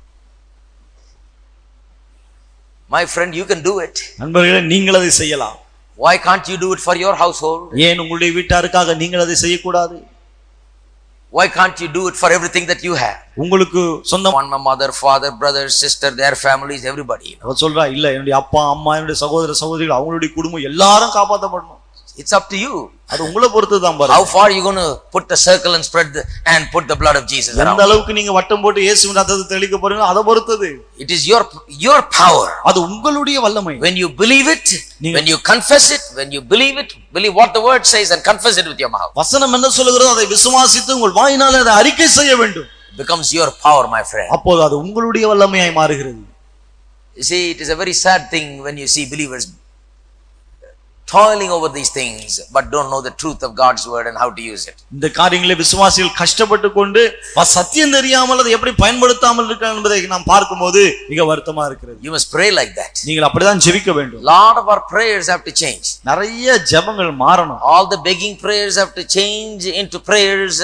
My friend, you can do it. நண்பர்களே, நீங்கள் அதை செய்யலாம். Why can't you do it for your household? ஏன் உங்களுடைய வீட்டாருக்காக நீங்கள் அதை செய்யக்கூடாது? Why can't you do it for everything that you have? உங்களுக்கு சொந்தம் My mother, father, brother, sister, their families, everybody. அவ சொல்றா, இல்ல என்னுடைய அப்பா அம்மா என்னுடைய சகோதர சகோதரிகள் அவங்களுடைய குடும்பம் எல்லாரும் காப்பாற்றப்படணும். It's up to you. அது உங்களை பொறுத்து தான் பாருங்க. How far you going to put the circle and spread and put the blood of Jesus around? எந்த அளவுக்கு நீங்க வட்டம் போட்டு இயேசுவின் இரத்தத்தை தெளிக்க போறீங்க அதை பொறுத்தது. It is your power. அது உங்களுடைய வல்லமை. When you believe it, when you confess it, when you believe it, believe what the word says and confess it with your mouth. வசனம் என்ன சொல்லுகிறதோ அதை விசுவாசித்து உங்கள் வாயினாலே அதை அறிக்கை செய்ய வேண்டும். It becomes your power, my friend. அப்போது அது உங்களுடைய வல்லமையாய் மாறுகிறது. You see, it is a very sad thing when you see believers toiling over these things but don't know the truth of God's word and how to use it. இந்த காரியங்களை விசுவாசிகள் கஷ்டப்பட்டு கொண்டு சத்தியம் தெரியாமல் அதை எப்படி பயன்படுத்தாமல் இருக்காங்க என்பதை நாம் பார்க்கும்போது மிக வருத்தமா இருக்கிறது. You must pray like that. நீங்கள் அப்படிதான் ஜெபிக்க வேண்டும். Lot of our prayers have to change. நிறைய ஜெபங்கள் மாறணும். All the begging prayers have to change into prayers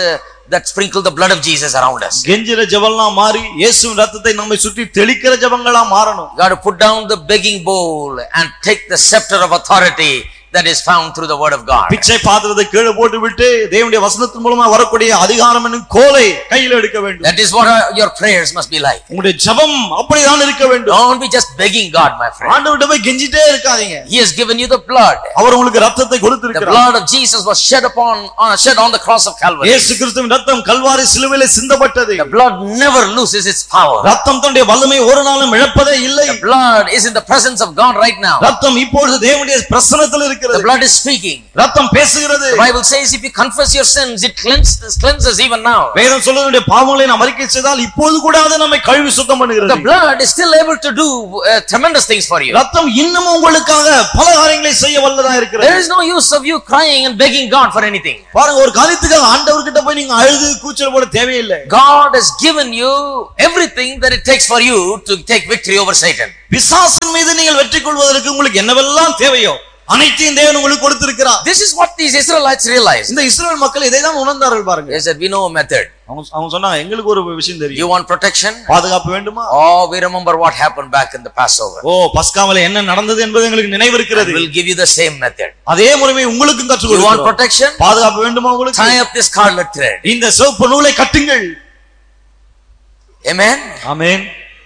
that sprinkle the blood of Jesus around us. கெஞ்சிர ஜெபம்லாம் மாறி இயேசுவின் இரத்தத்தை நம்மை சுற்றி தெளிக்கிற ஜெபங்களா மாறணும். God to put down the begging bowl and take the scepter of authority that is found through the word of God. பிச்சை பாத்திரத்தை கீழே போட்டு விட்டு தேவனுடைய வசனத்தின் மூலமா வரக்கூடிய அதிகாரம் என்னும் கோலை கையில் எடுக்க வேண்டும். That is what your prayers must be like. உங்களுடைய ஜெபம் அப்படிதான் இருக்க வேண்டும். Don't be just begging God, my friend. ஆண்டவர்ட்ட போய் கெஞ்சிட்டே இருக்காதீங்க. He has given you the blood. அவர் உங்களுக்கு இரத்தத்தை The கொடுத்திருக்கிறார். blood of Jesus was shed on the cross of Calvary. இயேசு கிறிஸ்துவின் இரத்தம் கல்வாரி சிலுவையிலே சிந்தப்பட்டது. The blood never loses its power. இரத்தம் தன்னுடைய வல்லமை ஒரு நாளும் இழப்பதே இல்லை. The blood is in the presence of God right now. இரத்தம் இப்பொழுது தேவனுடைய பிரசன்னத்தில் இருக்கிறது. The blood is speaking. இரத்தம் பேசுகிறது. The Bible says if you confess your sins, it cleanses even now. வேதம் சொல்லுகிற பாவங்களை நாம் அறிக்கை செய்தால் இப்போது கூட அது நம்மை கழுவி சுத்தம் பண்ணுகிறது. The blood is still able to do tremendous things for you. இரத்தம் இன்னும் உங்களுக்காக பல காரியங்களை செய்ய வல்லதா இருக்கிறது. There is no use of you crying and begging God for anything. பாருங்க, ஒரு காரியத்துக்காக ஆண்டவர்கிட்ட போய் நீங்க அழுது கூச்சல் போட தேவையில்லை. God has given you everything that it takes for you to take victory over Satan. பிசாசின் மீது நீங்கள் வெற்றி கொள்வதற்கு உங்களுக்கு என்னவெல்லாம் தேவையோ அனைத்தையும் தேவன் உங்களுக்கு கொடுத்திருக்கிறார். This is what these Israelites realized. இந்த இஸ்ரவேல் மக்கள் இதை தான் உணர்ந்தார்கள் பாருங்க. They said, we know a method. அவங்க சொன்னாங்க, எங்களுக்கு ஒரு விஷயம் தெரியும். You want protection? பாதுகாப்பு வேண்டுமா? Oh, we remember what happened back in the Passover. ஓ, பஸ்காவிலே என்ன நடந்தது என்பது எங்களுக்கு நினைவு இருக்கிறது. We'll give you the same method. அதே முறையை உங்களுக்கும் கற்றுக் You want கொடுக்கிறோம். protection? பாதுகாப்பு வேண்டுமா உங்களுக்கு? Tie up this scarlet thread. இந்த சிவப்பு நூலை கட்டுங்கள். Amen. Amen.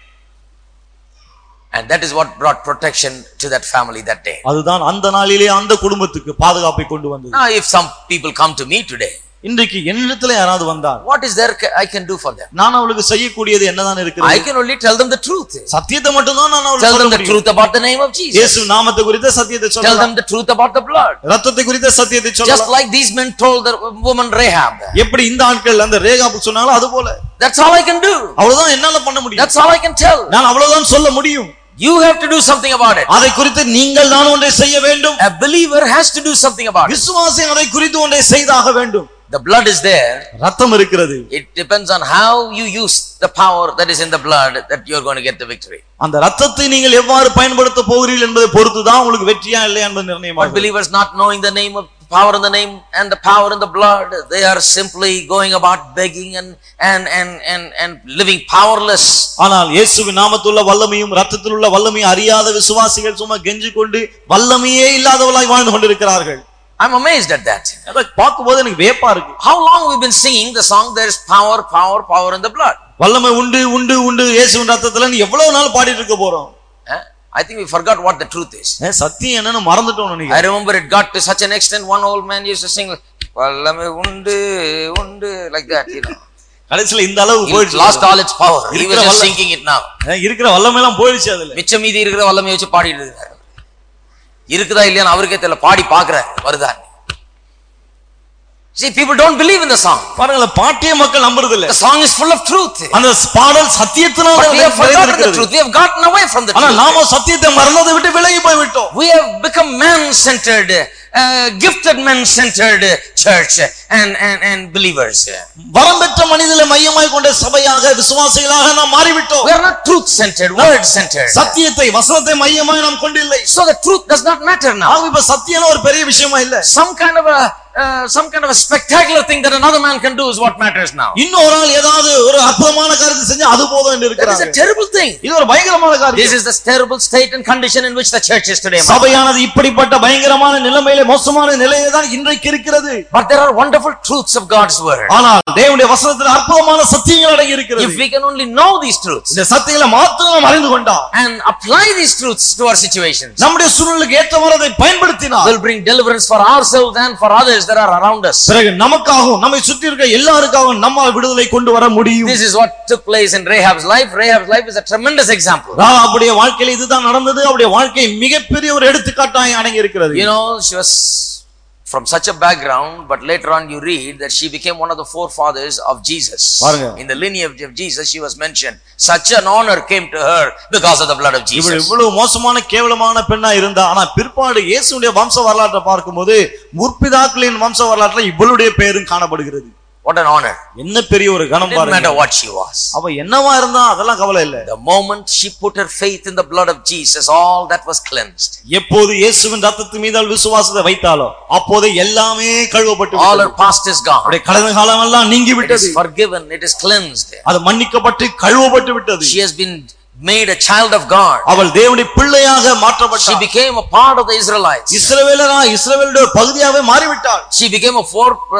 And that is what brought protection to that family that day. அதுதான் அந்த நாளிலே அந்த குடும்பத்துக்கு பாதுகாப்பை கொண்டு வந்தது. Now if some people come to me today, இன்றைக்கு என்னிடத்துல யாராவது வந்தால் what is there I can do for them? நான் அவங்களுக்கு செய்யக்கூடியது என்னதான் இருக்கிறது? I can only tell them the truth. சத்தியத்தை மட்டும் தான் நான் அவங்களுக்கு Tell them சொல்ல the முடியும். truth about the name of Jesus. இயேசு நாமத்தை குறித்த சத்தியத்தை Tell சொல்லலாம். them the truth about the blood. இரத்தத்தை குறித்த சத்தியத்தை Just சொல்லலாம். like these men told the woman Rahab. எப்படி இந்த ஆட்கள் அந்த ரேகாபு சொன்னாங்களோ அது போல. That's all I can do. அவ்வளவுதான் என்னால பண்ண முடியும். That's all I can tell. நான் அவ்வளவுதான் சொல்ல முடியும். You have to do something about it. அதை குறித்து நீங்கள் நான் ஒன்றை செய்ய வேண்டும். A believer has to do something about it. விசுவாசி அதை குறித்து ஒன்றை செய்தாக வேண்டும். The blood is there. ரத்தம் இருக்கிறது. It depends on how you use the power that is in the blood that you are going to get the victory. அந்த ரத்தத்தை நீங்கள் எவ்வாறு பயன்படுத்த போகிறீர்கள் என்பதை பொறுத்து தான் உங்களுக்கு வெற்றியா இல்லையா என்பது நிர்ணயமாகும். But believers not knowing the name of power in the name and the power in the blood, they are simply going about begging and living powerless. ஆனால் இயேசுவின் நாமத்துள்ள வல்லமையும் இரத்தத்தில் உள்ள வல்லமையும் அறியாத விசுவாசிகள் சும்மா கெஞ்சி கொண்டு வல்லமையே இல்லாதவளாய் வாழ்ந்து கொண்டிருக்கிறார்கள். I'm amazed at that. அதை பார்க்கும்போது எனக்கு வியப்பா இருக்கு. How long we've been singing the song there is power in the blood. வல்லமை உண்டு உண்டு உண்டு இயேசுவின் இரத்தத்துல எவ்வளவு நாள் பாடிட்டு இருக்க போறோம்? I think we forgot what the truth is. சத்தியம் என்னன்னு மறந்துட்டோம் நினைக்கிறேன். I remember it got to such an extent one old man used to sing vallame undu undu like that, you know. கடைசில இந்த அளவு போயிடுச்சு. Lost all its power. He was just singing it now. இருக்கிற வல்லமை எல்லாம் போயிடுச்சு அதுல. மிச்ச மீதி இருக்கிற வல்லமை வச்சு பாடிட்டு இருக்காரு. இருக்குதா இல்லையான்னு அவருக்கே தெரியல, பாடி பாக்குறாரு வருதா. See, people don't believe in the song. பாருங்க, பாட்டிய மக்கள் நம்புறது இல்ல. The song is full of truth. அந்த பாடல் சத்தியத்தினால we have forgotten the truth. We have gotten away from the truth. ஆனா நாம சத்தியத்தை மறந்ததை விட்டு விலகி போய் விட்டோம். We have become man-centered, gifted men-centered church and believers. வரம் பெற்ற மனிதர்களை மையமாய் கொண்ட சபையாக விசுவாசிகளாக நாம் மாறிவிட்டோம். We are not truth-centered, word-centered. சத்தியத்தை வசனத்தை மையமாய் நாம் கொண்டில்லை. So the truth does not matter now. இப்ப சத்தியம் ஒரு பெரிய விஷயமா இல்ல. Some kind of a spectacular thing that another man can do is what matters now. இன்னொரு ஆள் ஏதாவது ஒரு அற்புதமான காரியத்தை செஞ்சா அது போதும் என்று இருக்கிறாங்க. That is a terrible thing. இது ஒரு பயங்கரமான காரியம். This is the terrible state and condition in which the church is today. சபையானது இப்படிப்பட்ட பயங்கரமான நிலைமையிலே மோசமான நிலையிலே தான் இன்றைக்கு இருக்கிறது. But there are wonderful truths of God's word. ஆனால் தேவனுடைய வசனத்தில் அற்புதமான சத்தியங்கள் அடங்கி இருக்கிறது. If we can only know these truths, இந்த சத்தியங்களை மாத்திரம் நாம் அறிந்து கொண்டா and apply these truths to our situations, நம்முடைய சூழ்நிலைக்கு ஏற்றவாறு அதை பயன்படுத்தினால் will bring deliverance for ourselves and for others that are around us. பிறகு நமக்காகவும் நம்மை சுற்றி இருக்க எல்லாருக்காகவும் நம்மால் விடுதலை கொண்டு வர முடியும். This is what took place in Rahab's life. Rahab's life is a tremendous example. ராகாபுடைய வாழ்க்கையில இதுதான் நடந்தது. அவருடைய வாழ்க்கை மிகப்பெரிய ஒரு எடுத்துக்காட்டாய் அடங்கி இருக்கிறது. You know, she was from such a background, but later on you read that she became one of the forefathers of Jesus. In the lineage of Jesus she was mentioned. Such an honor came to her because of the blood of Jesus. இவ்வளவு மோசமான கேவலமான பெண்ணா இருந்தா, ஆனா பிற்பாடு இயேசுவுடைய வம்ச வரலாற்றை பார்க்கும்போது முற்பிதாக்களின் வம்ச வரலாற்றில் இவளுடைய பேரும் காணப்படுகிறது. What an honor. என்ன பெரிய ஒரு கணம் Didn't பாருங்க. matter what she was. அவ என்னவா இருந்தா அதெல்லாம் கவலை இல்ல. The moment she put her faith in the blood of Jesus, all that was cleansed. எப்போது இயேசுவின் இரத்தத்தின் மீது அவள் விசுவாசத்தை வைத்தாளோ அப்போது எல்லாமே கழுவப்பட்டு All விட்டது. her past is gone. அவளுடைய கடந்த காலம் எல்லாம் நீங்கி It விட்டது. is forgiven. It is cleansed. அது மன்னிக்கப்பட்டு கழுவப்பட்டு விட்டது. She has been made a child of God. அவள் தேவனுடைய பிள்ளையாக She மாற்றப்பட்டாள். became a part of the Israelites. இஸ்ரவேலுடைய ஒரு பகுதியாகவே மாறிவிட்டாள். She became a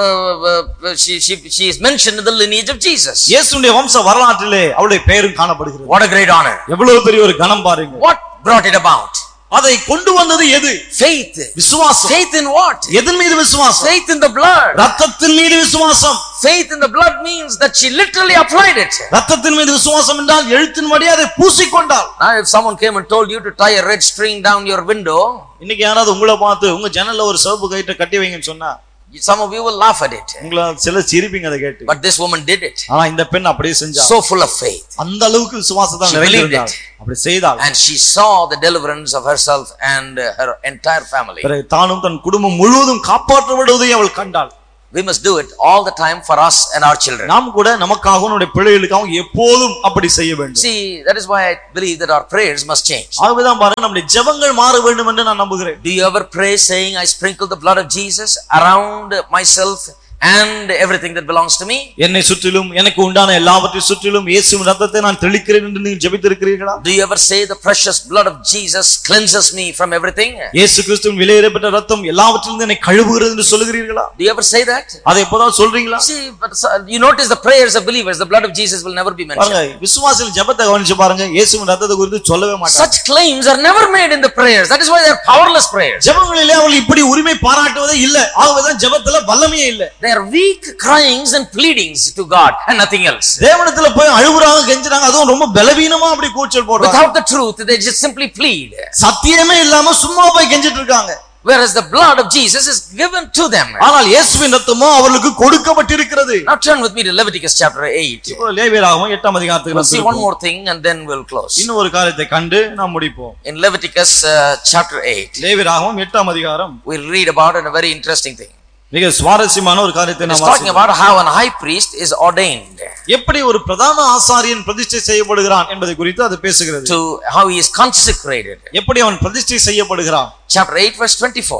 she is mentioned in the lineage of Jesus. இயேசுவின் வம்ச வரலாற்றிலே அவளுடைய பெயரும் காணப்படுகிறது. What a great honor. எவ்வளவு பெரிய ஒரு கணம் பாருங்க. What brought it about? அதை கொண்டு வந்தது எது? Faith. விசுவாசம். Faith in what? எதன் மீது விசுவாசம்? Faith in the blood. இரத்தத்தின் மீது விசுவாசம். Faith in the blood means that she literally applied it. இரத்தத்தின் மீது விசுவாசம் என்றால் எழுத்தின்படி அதை பூசிக்கொண்டாள். Now if someone came and told you to tie a red string down your window, இன்னைக்கு யாராவது உங்களை பார்த்து உங்க ஜன்னல்ல ஒரு சிவப்பு கயிறை கட்டி வைங்கன்னு சொன்னா some of you will laugh at it. உங்களை சில சிரிப்பீங்க அதை கேட்டு. But this woman did it. ஆனா இந்த பெண் அப்படியே செஞ்சா. So full of faith. அந்த அளவுக்கு விசுவாசத்தை She believed it. அப்படி செய்தாள். And she saw the deliverance of herself and her entire family. பிறகு தானும் தன் குடும்பம் முழுவதும் காப்பாற்றப்படுவதை அவள் கண்டாள். We must do it all the time for us and our children. நாம் கூட நமக்காகவும் நம்முடைய பிள்ளைகளுக்காகவும் எப்போதும் அப்படி செய்ய வேண்டும். See, that is why I believe that our prayers must change. ஆகவேதான் பாருங்க நம்முடைய ஜெபங்கள் மாற வேண்டும் என்று நான் நம்புகிறேன். Do you ever pray saying, I sprinkle the blood of Jesus around myself and everything that belongs to me? என்னை சுற்றிலும் எனக்கு உண்டான எல்லாவற்றையும் சுற்றிலும் இயேசுவின் இரத்தத்தை நான் தெளிக்கிறேன் என்று நீங்கள் ஜெபித்திருக்கிறீர்களா? Do you ever say the precious blood of Jesus cleanses me from everything? இயேசு கிறிஸ்துவின் விலையேறப்பட்ட இரத்தம் எல்லாவற்றிலிருந்து என்னை கழுவுகிறது என்று சொல்லுகிறீர்களா? Do you ever say that? அதை எப்போதாவது சொல்றீங்களா? See, but you notice the prayers of believers, the blood of Jesus will never be mentioned. பாருங்க விசுவாசிகள் ஜெபத்தை கவனிச்சு பாருங்க இயேசுவின் இரத்தத்தை குறித்து சொல்லவே மாட்டாங்க. Such claims are never made in the prayers. That is why they are powerless prayers. ஜெபங்களிலே அவர்கள் இப்படி உரிமை பாராட்டுவதே இல்ல. ஆகவேதான் ஜெபத்துல வல்லமையே இல்ல. They are weak cryings and pleadings to God and nothing else. தேவனிடத்துல போய் அழுகுறாங்க கெஞ்சுறாங்க அதுவும் ரொம்ப பலவீனமா அப்படி கூச்சல் போடுறாங்க. Without the truth they just simply plead. சத்தியமே இல்லாம சும்மா போய் கெஞ்சிட்டு இருக்காங்க. Whereas the blood of Jesus is given to them. ஆனால் இயேசுவின் இரத்தமோ அவர்களுக்கு கொடுக்கப்பட்டிருக்கிறது. Now turn with me to Leviticus chapter 8. இப்போ லேவியராகமம் 8ஆம் அதிகாரத்துக்கு We'll see one more thing and then we'll close. இன்னும் ஒரு காரியத்தை கண்டு நாம் முடிப்போம். In Leviticus chapter 8. லேவியராகமம் 8ஆம் அதிகாரம் We'll read about a very interesting thing. மிக சுவாரஸ்யமான ஒரு காரியத்தை நாம் talking about how an high priest is ordained. எப்படி ஒரு பிரதான ஆசாரியன் பிரதிஷ்டை செய்யப்படுகிறான் என்பதை குறித்து அது பேசுகிறது. To how he is consecrated. எப்படி அவன் பிரதிஷ்டை செய்யப்படுகிறான்? Chapter 8 verse 24.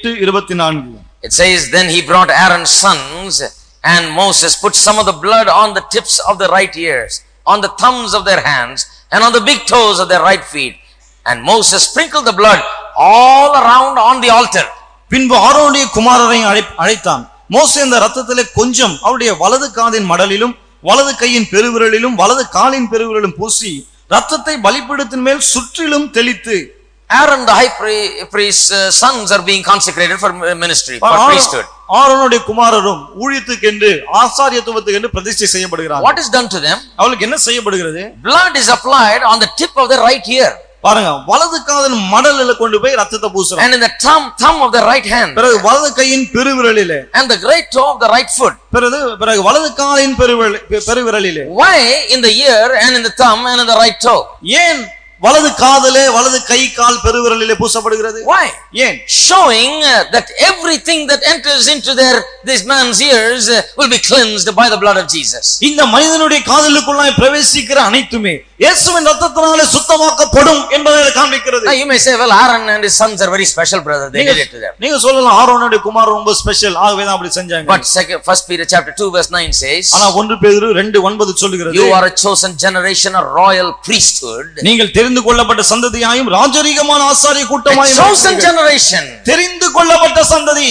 8:24. It says, then he brought Aaron's sons and Moses put some of the blood on the tips of the right ears, on the thumbs of their hands, and on the big toes of their right feet. And Moses sprinkled the blood all around on the altar. பின்பு ஆரோனுடைய குமாரரை அழைத்தான். மோசே அந்த இரத்தத்திலே கொஞ்சம் அவருடைய வலது காதின் மடலிலும் வலது கையின் பெருவிரலிலும் வலது காலின் பெருவிரலிலும் பூசி இரத்தத்தை பலிபீடத்தின் மேல் சுற்றிலும் தெளித்து. Aaron the high priest's sons are being consecrated for ministry, for priesthood. ஆரோனுடைய குமாரரும் ஊழியத்துக்கென்று ஆசாரியத்துவத்துக்கென்று பிரதிஷ்டை செய்யப்படுகிறார்கள். What is done to them? அவளுக்கு என்ன செய்யப்படுகிறது? Blood is applied on the tip of the right ear. பாருங்க வலது காதின் மடலில கொண்டு போய் இரத்தத்தை பூசுறாங்க. And in the thumb of the right hand. பிறகு வலது கையின் பெருவிரலிலே. And the great toe of the right foot. பிறகு வலது காலின் பெருவிரலிலே. Why in the ear and in the thumb and in the right toe? ஏன் வலது காதிலே வலது கை கால் பெருவிரலிலே பூசப்படுகிறது? Why? ஏன்? Showing that everything that enters into this man's ears will be cleansed by the blood of Jesus. இந்த மனிதனுடைய காதுகளுக்குள்ளாய் பிரவேசிக்கிற அனைத்துமே இயேசுவின் இரத்தத்தினாலே சுத்தமாக்கப்படும் என்பதை காண்பிக்கிறது. Now you may say, well, Aaron and his sons are very special, brother. They did it to them. நீங்க சொல்லலாம் ஆரோனுடைய குமாரர் ரொம்ப ஸ்பெஷல் ஆகவே தான் அப்படி செஞ்சாங்க. But 1 Peter chapter 2 verse 9 says, ஆனா 1 பேதுரு 2:9 சொல்லுகிறது, you are a chosen generation, a royal priesthood. நீங்கள் தெரிந்து கொள்ளப்பட்ட சந்ததியாயும் ராஜரீகமான ஆசாரிய கூட்டமாயும். chosen generation. தெரிந்து கொள்ளப்பட்ட சந்ததி.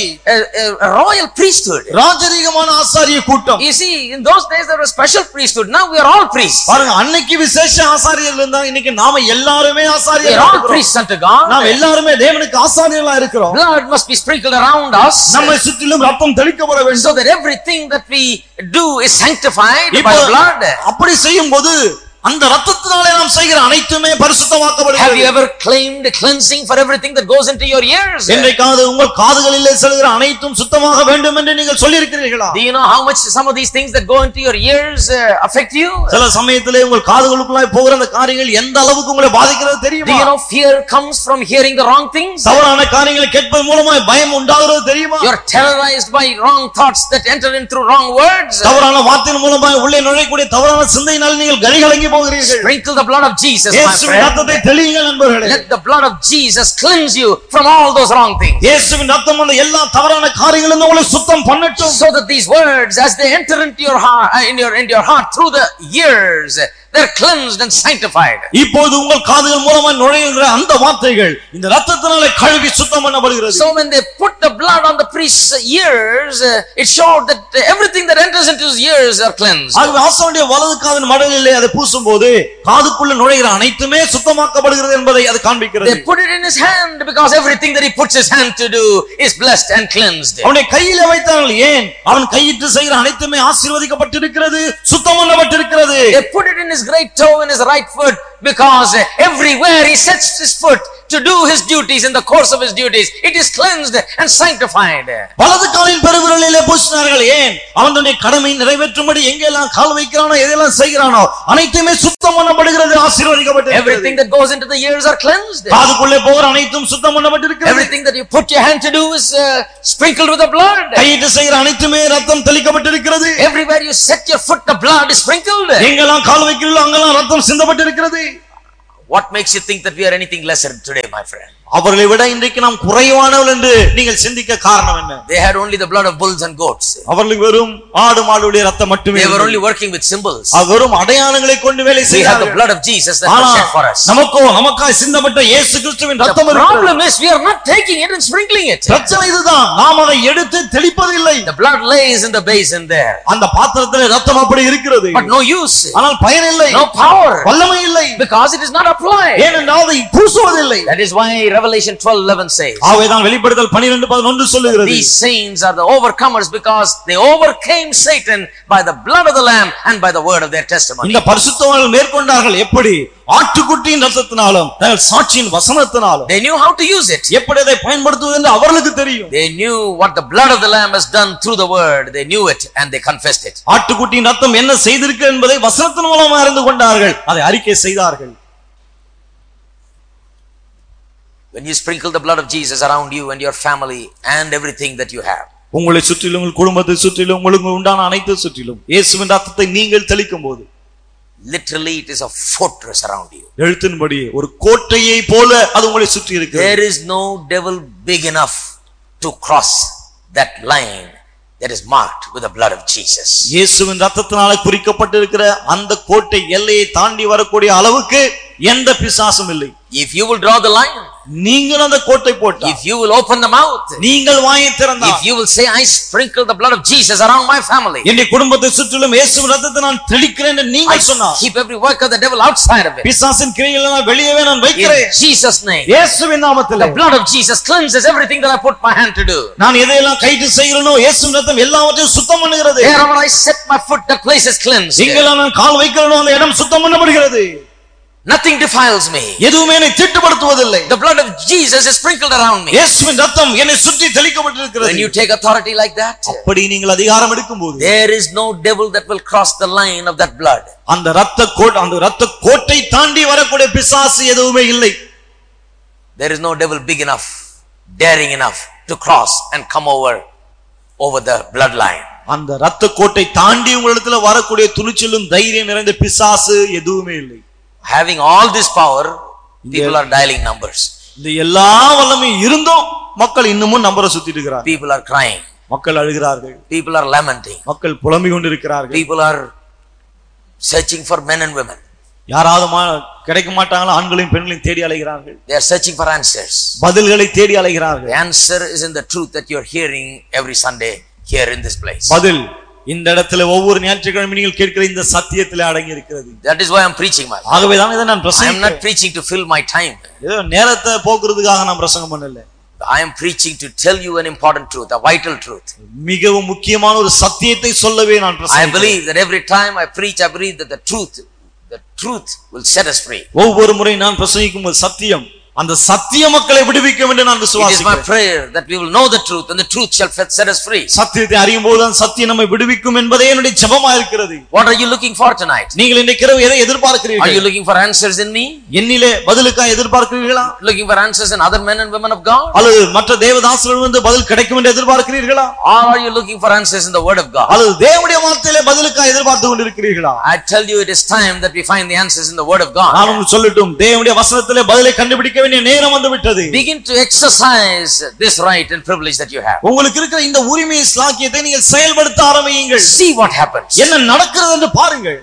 A royal priesthood. ராஜரீகமான ஆசாரிய கூட்டம். You see, in those days there was special priesthood. Now we are all priests. பாருங்க அன்னைக்கு விசேஷ ஆசாரியர்கள் இருந்தாங்க, இன்னைக்கு நாம எல்லாரும் ஆசாரியர்கள். We are all priests unto God. நாம் எல்லாரும் தேவனுக்கு ஆசாரியர்களா இருக்கிறோம். Blood must be sprinkled around us. நம்மை சுற்றிலும் ரத்தம் தெளிக்கப்பட வேண்டும். So that everything that we do is sanctified by the blood. அப்படி செய்யும்போது அந்த இரத்தத்தினாலே நாம் செய்கிற அனைத்துமே பரிசுத்தமாக்கப்படுகிறது. Have you ever claimed cleansing for everything that goes into your ears? என்றைக்காவது உங்கள் காதுகளிலே செல்கிற அனைத்தும் சுத்தமாக வேண்டும் என்று நீங்கள் சொல்லி இருக்கிறீர்களா? Do you know how much some of these things that go into your ears affect you? சில சமயத்திலே உங்கள் காதுகளுக்குள்ளாய் போகிற அந்த காரியங்கள் எந்த அளவுக்கு உங்களை பாதிக்கிறது தெரியுமா? Do you know fear comes from hearing the wrong things? தவறான காரியங்களை கேட்பது மூலமா பயம் உண்டாகிறது தெரியுமா? You are terrorized by wrong thoughts that enter in through wrong words. தவறான வார்த்தையின் மூலமா உள்ளே நுழையக்கூடிய தவறான சிந்தையினால் நீங்கள் கலிகலங்கி போகிறீர்கள். Sprinkle the blood of Jesus, my இயேசுவின் இரத்தத்தை தெளியுங்கள் நண்பர்களே. Let the blood of Jesus cleanse you from all those wrong things. இயேசுவின் இரத்தம் அந்த எல்லா தவறான காரியங்களிலிருந்து உங்களை சுத்தம் பண்ணட்டும். So that these words as they enter into your heart in your heart through the ears, they're cleansed and sanctified. இப்போது உங்கள் காதுகள் மூலமா நுழைகிற அந்த வார்த்தைகள் இந்த இரத்தத்தினாலே கழுவி சுத்தம் பண்ணப்படுகிறது. So when they put the blood on the priest's ears, it showed that everything that enters into his ears are cleansed. ஆகவே ஆசாரியனுடைய வலது காதின் மடலிலே அதை பூசும்போது காதுக்குள்ள நுழைகிற அனைத்துமே சுத்தமாக்கப்படுகிறது என்பதை அது காண்பிக்கிறது. They put it in his hand because everything that he puts his hand to do is blessed and cleansed. அவனை கையிலே வைத்தார்கள். ஏன்? அவன் கையிட்டு செய்கிற அனைத்துமே ஆசீர்வதிக்கப்பட்டிருக்கிறது, சுத்தம் பண்ணப்பட்டிருக்கிறது. They put it in his great toe in his right foot because everywhere he sets his foot to do his duties in the course of his duties, it is cleansed and sanctified. வலது காலின் பெருவிரலிலே பூசினார்கள். ஏன்? அவன் தன்னுடைய கடமையை நிறைவேற்றும்படி எங்கெல்லாம் கால் வைக்கிறானோ எதெல்லாம் செய்கிறானோ அனைத்துமே சுத்தம் பண்ணப்படுகிறது, ஆசீர்வதிக்கப்பட்டிருக்கிறது. Everything that goes into the ears are cleansed. காதுக்குள்ளே போகிற அனைத்தும் சுத்தம் பண்ணப்பட்டிருக்கிறது. Everything that you put your hand to do is sprinkled with the blood. கையிட்டு செய்கிற அனைத்துமே ரத்தம் தெளிக்கப்பட்டிருக்கிறது. Everywhere you set your foot, the blood is sprinkled. எங்கெல்லாம் கால் வைக்கிறீர்களோ அங்கெல்லாம் ரத்தம் சிந்தப்பட்டிருக்கிறது. What makes you think that we are anything lesser today, my friend? அவர்களை விட இன்றைக்கு நாம் குறைவானவர்கள் என்று நீங்கள் சிந்திக்க காரணம் என்ன? They had only the blood of bulls and goats. அவர்களுக்கு வெறும் ஆடு மாடுடைய ரத்தம் மட்டுமே. They were only working with symbols. வெறும் அடையாளங்களை கொண்டு வேலை செய்தார்கள். We have the blood of Jesus that was shed for us. நமக்காய் சிந்தப்பட்ட இயேசு கிறிஸ்துவின் ரத்தம் இருக்கிறது. The problem is we are not taking it and sprinkling it. பிரச்சனை இதுதான், நாம் அதை எடுத்து தெளிப்பதில்லை. The blood lays in the basin there. அந்த பாத்திரத்திலே ரத்தம் அப்படி இருக்கிறது. But no use. ஆனால் பயன் இல்லை. No power. வல்லமை இல்லை. Because it is not applied. ஏனென்றால் அதை பூசுவதில்லை. That is why Revelation 12:11 says. ஆகையால் வெளிப்படுத்தல் 12:11 சொல்லுகிறது. These saints are the overcomers because they overcame Satan by the blood of the lamb and by the word of their testimony. இந்த பரிசுத்தவான்கள் மேற்கொண்டார்கள் எப்படி? ஆட்டுக்குட்டியின் இரத்தத்தினாலும் தங்கள் சாட்சியின் வசனத்தினாலும். They knew how to use it. எப்படி அதை பயன்படுத்துவது என்று அவர்களுக்கு தெரியும். They knew what the blood of the lamb has done through the word. They knew it and they confessed it. ஆட்டுக்குட்டியின் இரத்தம் என்ன செய்திருக்கு என்பதை வசனத்தின் மூலமாக அறிந்து கொண்டார்கள், அதை அறிக்கை செய்தார்கள். When you sprinkle the blood of Jesus around you and your family and everything that you have, உங்களை சுற்றிலும் உங்கள் குடும்பத்தை சுற்றிலும் உங்களுக்கு உண்டான அனைத்து சுற்றிலும் இயேசுவின் இரத்தத்தை நீங்கள் தெளிக்கும்போது literally it is a fortress around you. எழுத்தின்படி ஒரு கோட்டையை போல அது உங்களை சுற்றி இருக்கிறது. There is no devil big enough to cross that line that is marked with the blood of Jesus. இயேசுவின் இரத்தத்தினால குறிக்கப்பட்டிருக்கிற அந்த கோட்டை எல்லையை தாண்டி வரக்கூடிய அளவுக்கு எந்த பிசாசும் இல்லை. If you will draw the line, நீங்கள் அந்த கோட்டை போட்டால், if you will open the mouth, நீங்கள் வாயை திறந்தால், if you will say I sprinkle the blood of Jesus around my family, என்னுடைய குடும்பத்தை சுற்றிலும் இயேசுவின் இரத்தத்தை நான் தெளிக்கிறேன் என்று நீங்கள் சொன்னால், keep every work of the devil outside of it. பிசாசின் கிரியைகளை நான் வெளியவே நான் வைக்கிறேன். In Jesus name, இயேசுவின் நாமத்திலே, the blood of Jesus cleanses everything that I put my hand to do. நான் எதையெல்லாம் கைட்டு செய்கிறேனோ இயேசுவின் இரத்தம் எல்லாவற்றையும் சுத்தம் பண்ணுகிறது. Wherever I set my foot, that place is cleansed. எங்கெல்லாம் நான் கால் வைக்கிறேனோ அந்த இடம் சுத்தம் பண்ணப்படுகிறது. Nothing defiles me. எதுவுமே என்னை தீட்டுப்படுத்துவதில்லை. The blood of Jesus is sprinkled around me. இயேசுவின் இரத்தம் என்னை சுற்றி தெளிக்கப்பட்டிருக்கிறது. When you take authority like that, அப்படி நீங்கள் அதிகாரம் எடுக்கும்போது, there is no devil that will cross the line of that blood. அந்த இரத்த கோட்டை தாண்டி வரக்கூடிய பிசாசு எதுவுமே இல்லை. There is no devil big enough, daring enough to cross and come over the bloodline. அந்த இரத்த கோட்டை தாண்டி உங்களிடத்துல வரக்கூடிய துணிச்சலும் தைரியம் நிறைந்த பிசாசு எதுவுமே இல்லை. Having all this power, people are dialing numbers. இந்த எல்லா வல்லமையும் இருந்தும் மக்கள் இன்னமும் நம்பரை சுத்திட்டு இருக்கிறார்கள். People are crying. மக்கள் அழுகிறார்கள். People are lamenting. மக்கள் புலம்பிக் கொண்டிருக்கிறார்கள். People are searching for men and women. யாராவது கிடைக்க மாட்டாங்களா? ஆண்களையும் பெண்களையும் தேடி அலைகிறார்கள். They are searching for answers. பதில்களை தேடி அலைகிறார்கள். The answer is in the truth that you are hearing every Sunday here in this place. பதில் இந்த இடத்துல ஒவ்வொரு ஞாயிற்றுக்கிழமை நீங்கள் கேட்கிற இந்த சத்தியத்திலே அடங்கி இருக்கிறது. That is why I am preaching, my. ஆகவே தான் இதை நான் பிரசங்கிக்கிறேன். I am not preaching to fill my time. ஏதோ நேரத்தை போக்குறதுக்காக நான் பிரசங்கம் பண்ணல. I am preaching to tell you an important truth, a vital truth. மிகவும் முக்கியமான ஒரு சத்தியத்தை சொல்லவே நான் பிரசங்கிக்கிறேன். I believe that every time I preach, I believe that the truth the truth will set us free. ஒவ்வொரு முறை நான் பிரசங்கிக்கும் சத்தியம் அந்த சத்திய மக்களை விடுவிக்கும் என்று நான் விசுவாசிக்கிறேன். It is my prayer that we will know the truth and the truth shall set us free. சத்தியத்தை அறியும்போது அந்த சத்தியம் நம்மை விடுவிக்கும் என்பதே என்னுடைய ஜெபமா இருக்கிறது. What are you looking for tonight? நீங்கள் இன்றைக்கு இரவு எதை எதிர்பார்க்கிறீர்கள்? Are you looking for answers in me? என்னிலே பதிலுக்காக எதிர்பார்க்கிறீர்களா? Looking for answers in other men and women of God? அல்லது மற்ற தேவதாசர்கள் வந்து பதில் கிடைக்கும் என்று எதிர்பார்க்கிறீர்களா? Or are you looking for answers in the word of God? அல்லது தேவனுடைய வார்த்தையிலே பதிலுக்காக எதிர்பார்த்து கொண்டிருக்கிறீர்களா? I tell you, it is time that we find the answers in the word of God. நான் உங்களுக்கு சொல்லட்டும், தேவனுடைய வசனத்திலே பதிலை கண்டுபிடிக்க வேண்டிய நேரம் வந்து விட்டது. Begin to exercise this right and privilege that you have. உங்களுக்கு இருக்கிற இந்த உரிமையை ஸ்லாக்கியத்தை நீங்கள் செயல்படுத்த ஆரம்பியுங்கள். See what happens. என்ன நடக்கிறது என்று பாருங்கள்.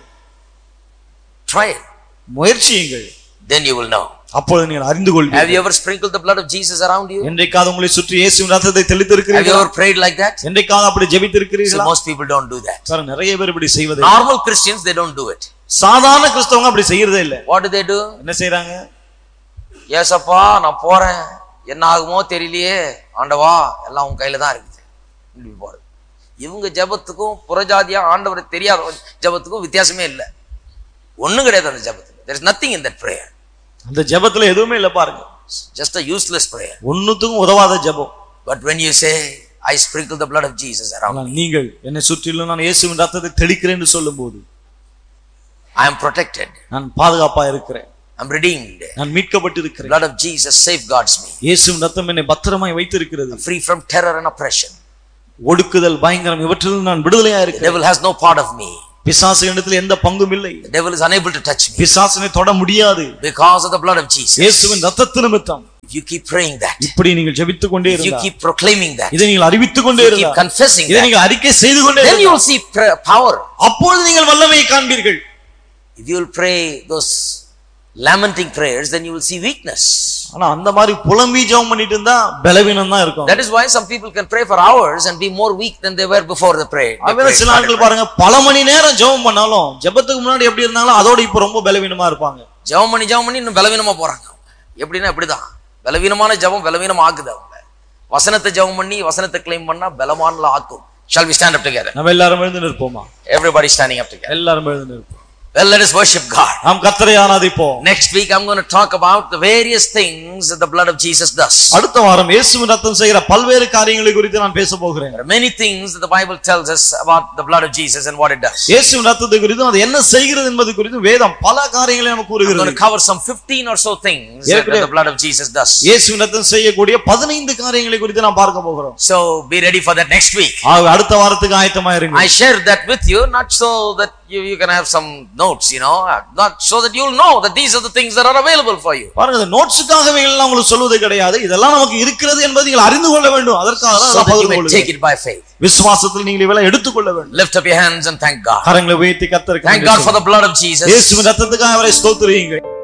Try it. முயற்சியுங்கள். Then you will know. அப்பொழுது நீங்கள் அறிந்து கொள்வீர்கள். Have you ever sprinkled the blood of Jesus around you? என்றைக்காவது உங்களை சுற்றி இயேசுவின் இரத்தத்தை தெளித்திருக்கிறீர்களா? Have you ever prayed like that? என்றைக்காவது அப்படி ஜெபித்திருக்கிறீர்களா? So most people don't do that. Sir நிறைய பேர் இப்படி செய்வதில்லை. Normal Christians, they don't do it. சாதாரண கிறிஸ்தவங்க அப்படி செய்யறதே இல்ல. What do they do? என்ன செய்றாங்க? ஏசப்பா நான் போறேன், என்ன ஆகுமோ தெரியலையே, ஆண்டவா எல்லாம் உன் கையில தான் இருக்குது. இப்படி போறது. இவங்க ஜெபத்துக்கும் புறஜாதியா ஆண்டவர் தெரியாத ஜெபத்துக்கும் வித்தியாசமே இல்லை. ஒண்ணும் கிடையாது அந்த ஜெபத்துல. There is nothing in that prayer. அந்த ஜெபத்துல எதுவுமே இல்ல பாருங்க. Just a useless prayer. ஒண்ணுத்துக்கும் உதவாத ஜெபம். But when you say I sprinkle the blood of Jesus around me, நீங்கள் என்னை சுற்றிலும் நான் இயேசுவின் இரத்தத்தை தெளிக்கிறேன் என்று சொல்லும்போது I am protected. நான் பாதுகாப்பா இருக்கிறேன். I am redeemed. நான் மீட்கப்பட்டிருக்கிறேன். Blood of Jesus safeguards me. இயேசுவின் இரத்தம் என்னை பத்திரமாய் வைத்திருக்கிறது. Free from terror and oppression. ஒடுக்குதல் பயங்கரம் இவற்றிலிருந்து நான் விடுதலையா The இருக்கிறேன். devil has no part of me. பிசாசுகளிடத்தில் எந்த பங்கும் இல்லை. The devil is unable to touch me பிசாசனை தொட முடியாது. because of the blood of Jesus. இயேசுவின் இரத்தத்தின் நிமித்தம். If you keep praying that, இப்படி நீங்கள் ஜெபித்துக் கொண்டே if you இருந்தால், keep proclaiming that, இதை நீங்கள் அறிவித்துக் கொண்டே you keep இருந்தால், confessing இதை that, நீங்கள் அறிக்கை செய்து கொண்டே then you will இருந்தால், see power. அப்பொழுது நீங்கள் வல்லமையை காண்பீர்கள். If you will pray those lamenting prayers, then you will see weakness. ஆனா அந்த மாதிரி புலம்பி ஜெபம் பண்ணிட்டு இருந்தா பலவீனம் தான் இருக்கும். That is why some people can pray for hours and be more weak than they were before the prayer. அவங்கள சில ஆட்கள் பாருங்க பல மணி நேரம் ஜெபம் பண்ணாலும் ஜெபத்துக்கு முன்னாடி எப்படி இருந்தாலும் அதோட இப்ப ரொம்ப பலவீனமா இருப்பாங்க. ஜெபம் பண்ணி இன்னும் பலவீனமா போறாங்க. எப்படின்னா இப்படிதான் பலவீனமான ஜெபம் பலவீனம் ஆக்குது. அவங்க வசனத்தை ஜெபம் பண்ணி வசனத்தை கிளைம் பண்ணா பலமானல ஆக்கும். Shall we stand up together? நம்ம எல்லாரும் எழுந்து நிற்போமா? Everybody standing up together. எல்லாரும் எழுந்து நிற்போம். Well, let us worship God. நாம் கர்த்தரை ஆராதிப்போம். Next week I'm going to talk about the various things that the blood of Jesus does. அடுத்த வாரம் இயேசுவின் இரத்தம் செய்கிற பல்வேறு காரியங்களை குறித்து நான் பேச போகிறேன். There are many things that the Bible tells us about the blood of Jesus and what it does. இயேசுவின் இரத்தத்தை குறித்து அது என்ன செய்கிறது என்பது குறித்து வேதம் பல காரியங்களை நமக்கு I'm going கூறுகிறது. to cover some 15 or so things that the blood of Jesus does. இயேசுவின் இரத்தம் செய்யக்கூடிய 15 காரியங்களை குறித்து நாம் பார்க்க போகிறோம். So be ready for that next week. அடுத்த வாரத்துக்கு ஆயத்தமா இருங்க. I shared that with you not so that you can have some notes, not so that you'll know that these are the things that are available for you. பாருங்க இந்த நோட்ஸ்க்காகவே எல்லாம் உங்களுக்கு சொல்வது கிடையாது. இதெல்லாம் நமக்கு இருக்கிறது என்பதை நீங்கள் அறிந்து கொள்ள வேண்டும். அதற்காக தான் so that you may take it by faith. விசுவாசத்தில் நீங்கள் இவைகளை எடுத்துக் கொள்ள வேண்டும். Lift up your hands and thank God. கரங்களை உயர்த்தி கர்த்தருக்கு Thank God for the blood of Jesus. இயேசுவின் இரத்தத்துக்காக அவரை ஸ்தோத்திரியுங்கள்.